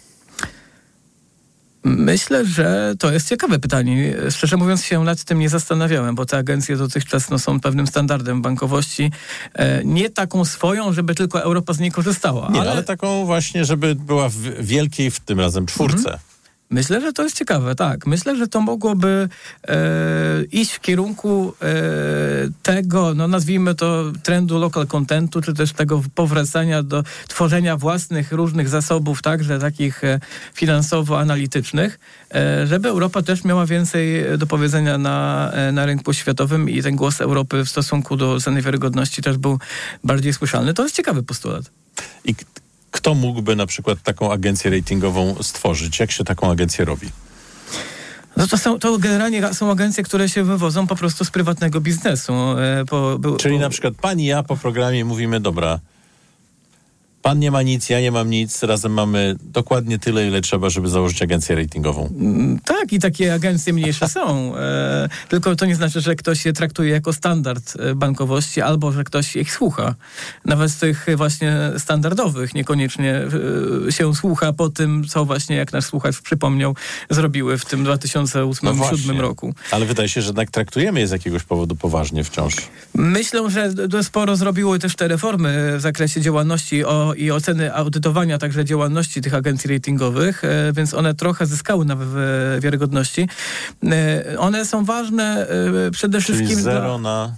Myślę, że to jest ciekawe pytanie. Szczerze mówiąc się nad tym nie zastanawiałem, bo te agencje dotychczas są pewnym standardem bankowości. Nie taką swoją, żeby tylko Europa z niej korzystała. Ale taką właśnie, żeby była w wielkiej, w tym razem czwórce. Myślę, że to jest ciekawe, tak. Myślę, że to mogłoby iść w kierunku tego, nazwijmy to trendu local contentu, czy też tego powracania do tworzenia własnych różnych zasobów, także takich finansowo-analitycznych, żeby Europa też miała więcej do powiedzenia na rynku światowym i ten głos Europy w stosunku do ceny wiarygodności też był bardziej słyszalny. To jest ciekawy postulat. I kto mógłby na przykład taką agencję ratingową stworzyć? Jak się taką agencję robi? To generalnie są agencje, które się wywodzą po prostu z prywatnego biznesu. Czyli na przykład pani i ja po programie mówimy: dobra, Pan nie ma nic, ja nie mam nic, razem mamy dokładnie tyle, ile trzeba, żeby założyć agencję ratingową. Tak, i takie agencje mniejsze są. Tylko to nie znaczy, że ktoś je traktuje jako standard bankowości, albo że ktoś ich słucha. Nawet z tych właśnie standardowych niekoniecznie się słucha po tym, co właśnie, jak nasz słuchacz przypomniał, zrobiły w tym 2008-2007 roku. Ale wydaje się, że jednak traktujemy je z jakiegoś powodu poważnie wciąż. Myślę, że sporo zrobiły też te reformy w zakresie działalności i oceny audytowania także działalności tych agencji ratingowych, więc one trochę zyskały na wiarygodności. One są ważne przede wszystkim... Czyli zero na...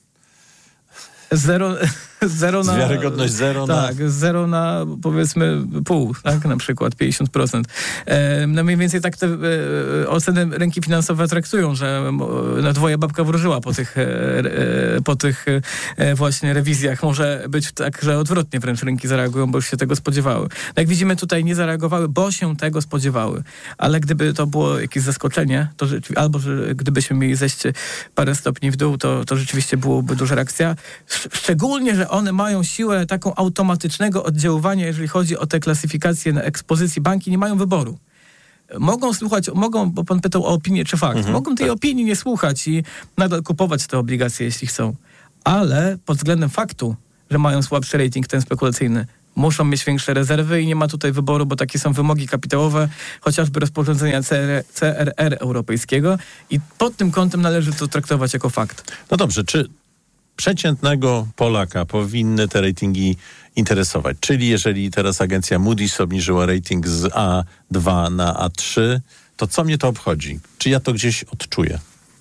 Zero na... Wiarygodność zero na... Tak, zero na powiedzmy pół, tak, na przykład 50%. No mniej więcej tak te oceny rynki finansowe traktują, że na dwoje babka wróżyła po tych właśnie rewizjach. Może być tak, że odwrotnie wręcz rynki zareagują, bo już się tego spodziewały. No jak widzimy, tutaj nie zareagowały, bo się tego spodziewały. Ale gdyby to było jakieś zaskoczenie, to albo że gdybyśmy mieli zejść parę stopni w dół, to rzeczywiście byłoby duża reakcja. Szczególnie, że one mają siłę taką automatycznego oddziaływania, jeżeli chodzi o te klasyfikacje na ekspozycji. Banki nie mają wyboru. Mogą słuchać, bo pan pytał o opinię czy fakt. Mogą tej opinii nie słuchać i nadal kupować te obligacje, jeśli chcą. Ale pod względem faktu, że mają słabszy rating, ten spekulacyjny, muszą mieć większe rezerwy i nie ma tutaj wyboru, bo takie są wymogi kapitałowe, chociażby rozporządzenia CRR europejskiego i pod tym kątem należy to traktować jako fakt. No dobrze, czy przeciętnego Polaka powinny te ratingi interesować? Czyli jeżeli teraz agencja Moody's obniżyła rating z A2 na A3, to co mnie to obchodzi? Czy ja to gdzieś odczuję?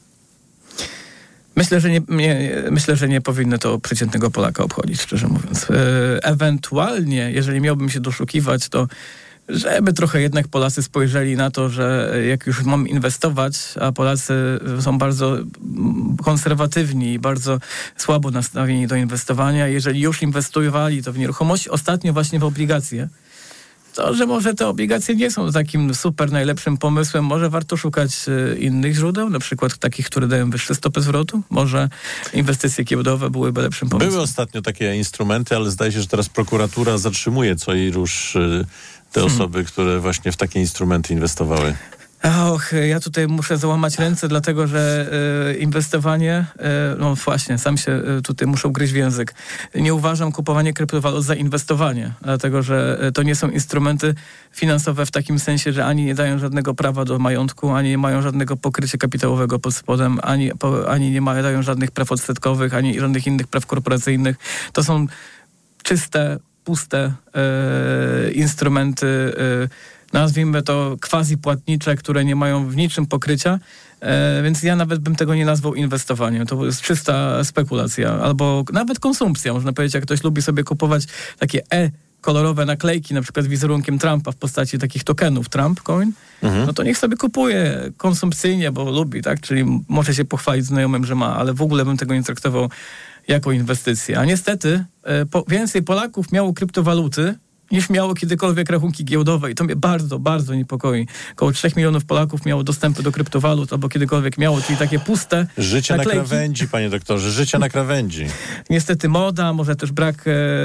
Myślę, że nie powinno to przeciętnego Polaka obchodzić, szczerze mówiąc. Ewentualnie, jeżeli miałbym się doszukiwać, to żeby trochę jednak Polacy spojrzeli na to, że jak już mam inwestować, a Polacy są bardzo konserwatywni i bardzo słabo nastawieni do inwestowania, jeżeli już inwestowali to w nieruchomości, ostatnio właśnie w obligacje, to, że może te obligacje nie są takim super najlepszym pomysłem, może warto szukać innych źródeł, na przykład takich, które dają wyższe stopy zwrotu, może inwestycje giełdowe byłyby lepszym pomysłem. Były ostatnio takie instrumenty, ale zdaje się, że teraz prokuratura zatrzymuje co i rusz te osoby, które właśnie w takie instrumenty inwestowały. Och, ja tutaj muszę załamać ręce, dlatego że inwestowanie, no właśnie, sam się tutaj muszę ugryźć w język. Nie uważam kupowania kryptowalut za inwestowanie, dlatego że to nie są instrumenty finansowe w takim sensie, że ani nie dają żadnego prawa do majątku, ani nie mają żadnego pokrycia kapitałowego pod spodem, ani nie dają żadnych praw odsetkowych, ani żadnych innych praw korporacyjnych. To są czyste, puste instrumenty, nazwijmy to quasi-płatnicze, które nie mają w niczym pokrycia, więc ja nawet bym tego nie nazwał inwestowaniem. To jest czysta spekulacja, albo nawet konsumpcja. Można powiedzieć, jak ktoś lubi sobie kupować takie kolorowe naklejki, na przykład wizerunkiem Trumpa w postaci takich tokenów Trump Coin, no to niech sobie kupuje konsumpcyjnie, bo lubi, tak? Czyli może się pochwalić znajomym, że ma, ale w ogóle bym tego nie traktował jako inwestycję. A niestety więcej Polaków miało kryptowaluty niż miało kiedykolwiek rachunki giełdowe i to mnie bardzo, bardzo niepokoi. Około 3 milionów Polaków miało dostępy do kryptowalut albo kiedykolwiek miało, czyli takie puste Życie naklejki. na krawędzi, panie doktorze, życie na krawędzi. Niestety moda, może też brak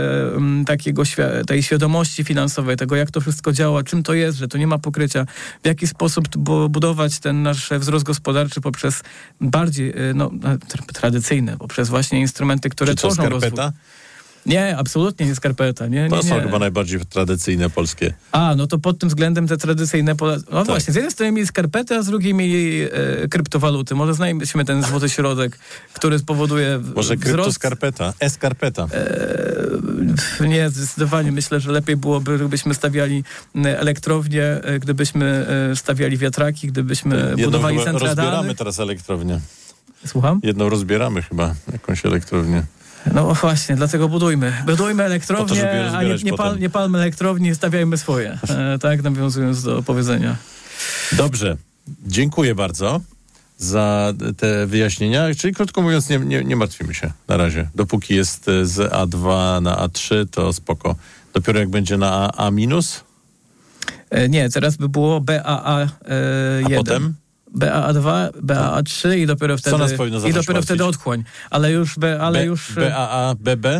tej świadomości finansowej, tego jak to wszystko działa, czym to jest, że to nie ma pokrycia, w jaki sposób budować ten nasz wzrost gospodarczy poprzez bardziej tradycyjne, poprzez właśnie instrumenty, które tworzą rozwój. Nie, absolutnie nie skarpeta. To są chyba najbardziej tradycyjne polskie. No to pod tym względem te tradycyjne... tak. Właśnie, z jednej strony mieli skarpety, a z drugiej mieli kryptowaluty. Może znajdziemy ten złoty środek, który spowoduje może wzrost... kryptoskarpeta, e-skarpeta. Nie, zdecydowanie. Myślę, że lepiej byłoby, gdybyśmy stawiali elektrownie, gdybyśmy stawiali wiatraki, gdybyśmy budowali centra danych. Rozbieramy teraz elektrownię. Słucham? Jedną rozbieramy chyba, jakąś elektrownię. No właśnie, dlatego budujmy elektrownię, nie palmy elektrowni, stawiajmy swoje. Tak, nawiązując do powiedzenia. Dobrze, dziękuję bardzo za te wyjaśnienia. Czyli krótko mówiąc, nie martwimy się na razie. Dopóki jest z A2 na A3, to spoko. Dopiero jak będzie na A minus? Nie, teraz by było BAA1. A potem? BAA2, BAA3 i dopiero wtedy, wtedy otchłań. Ale już BAA, BB?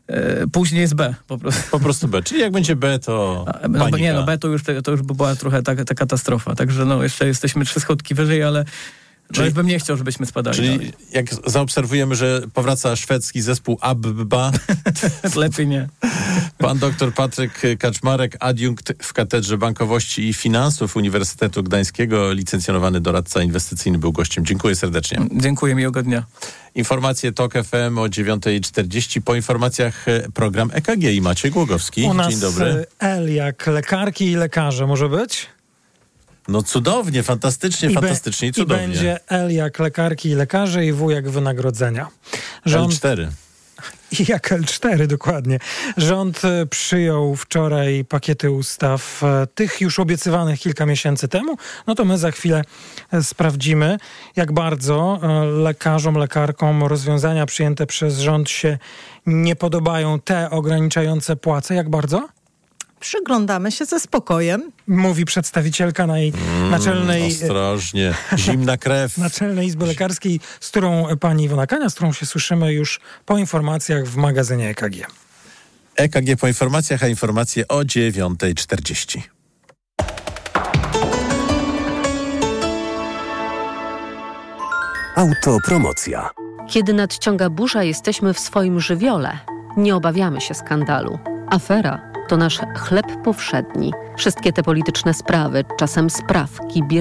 Później jest B po prostu. Po prostu B. Czyli jak będzie B, to panika. B to już by była trochę ta katastrofa. Także jeszcze jesteśmy 3 schodki wyżej, ale już bym nie chciał, żebyśmy spadali. Czyli jak zaobserwujemy, że powraca szwedzki zespół ABBA, lepiej nie. Pan dr Patryk Kaczmarek, adiunkt w Katedrze Bankowości i Finansów Uniwersytetu Gdańskiego, licencjonowany doradca inwestycyjny, był gościem. Dziękuję serdecznie. Dziękuję, miłego dnia. Informacje TOK FM o 9:40. Po informacjach program EKG i Maciej Głogowski. U nas Dzień dobry. L jak lekarki i lekarze, może być? No cudownie, fantastycznie i cudownie. I będzie L jak lekarki i lekarze i W jak wynagrodzenia. L4. I jak L4, dokładnie. Rząd przyjął wczoraj pakiety ustaw, tych już obiecywanych kilka miesięcy temu. No to my za chwilę sprawdzimy, jak bardzo lekarzom, lekarkom rozwiązania przyjęte przez rząd się nie podobają, te ograniczające płace. Jak bardzo? Przyglądamy się ze spokojem. Mówi przedstawicielka naczelnej... Ostrożnie, zimna krew. Naczelnej Izby Lekarskiej, z którą pani Iwona Kania, z którą się słyszymy już po informacjach w magazynie EKG. EKG po informacjach, a informacje o 9:40. Autopromocja. Kiedy nadciąga burza, jesteśmy w swoim żywiole. Nie obawiamy się skandalu. Afera to nasz chleb powszedni. Wszystkie te polityczne sprawy, czasem sprawki,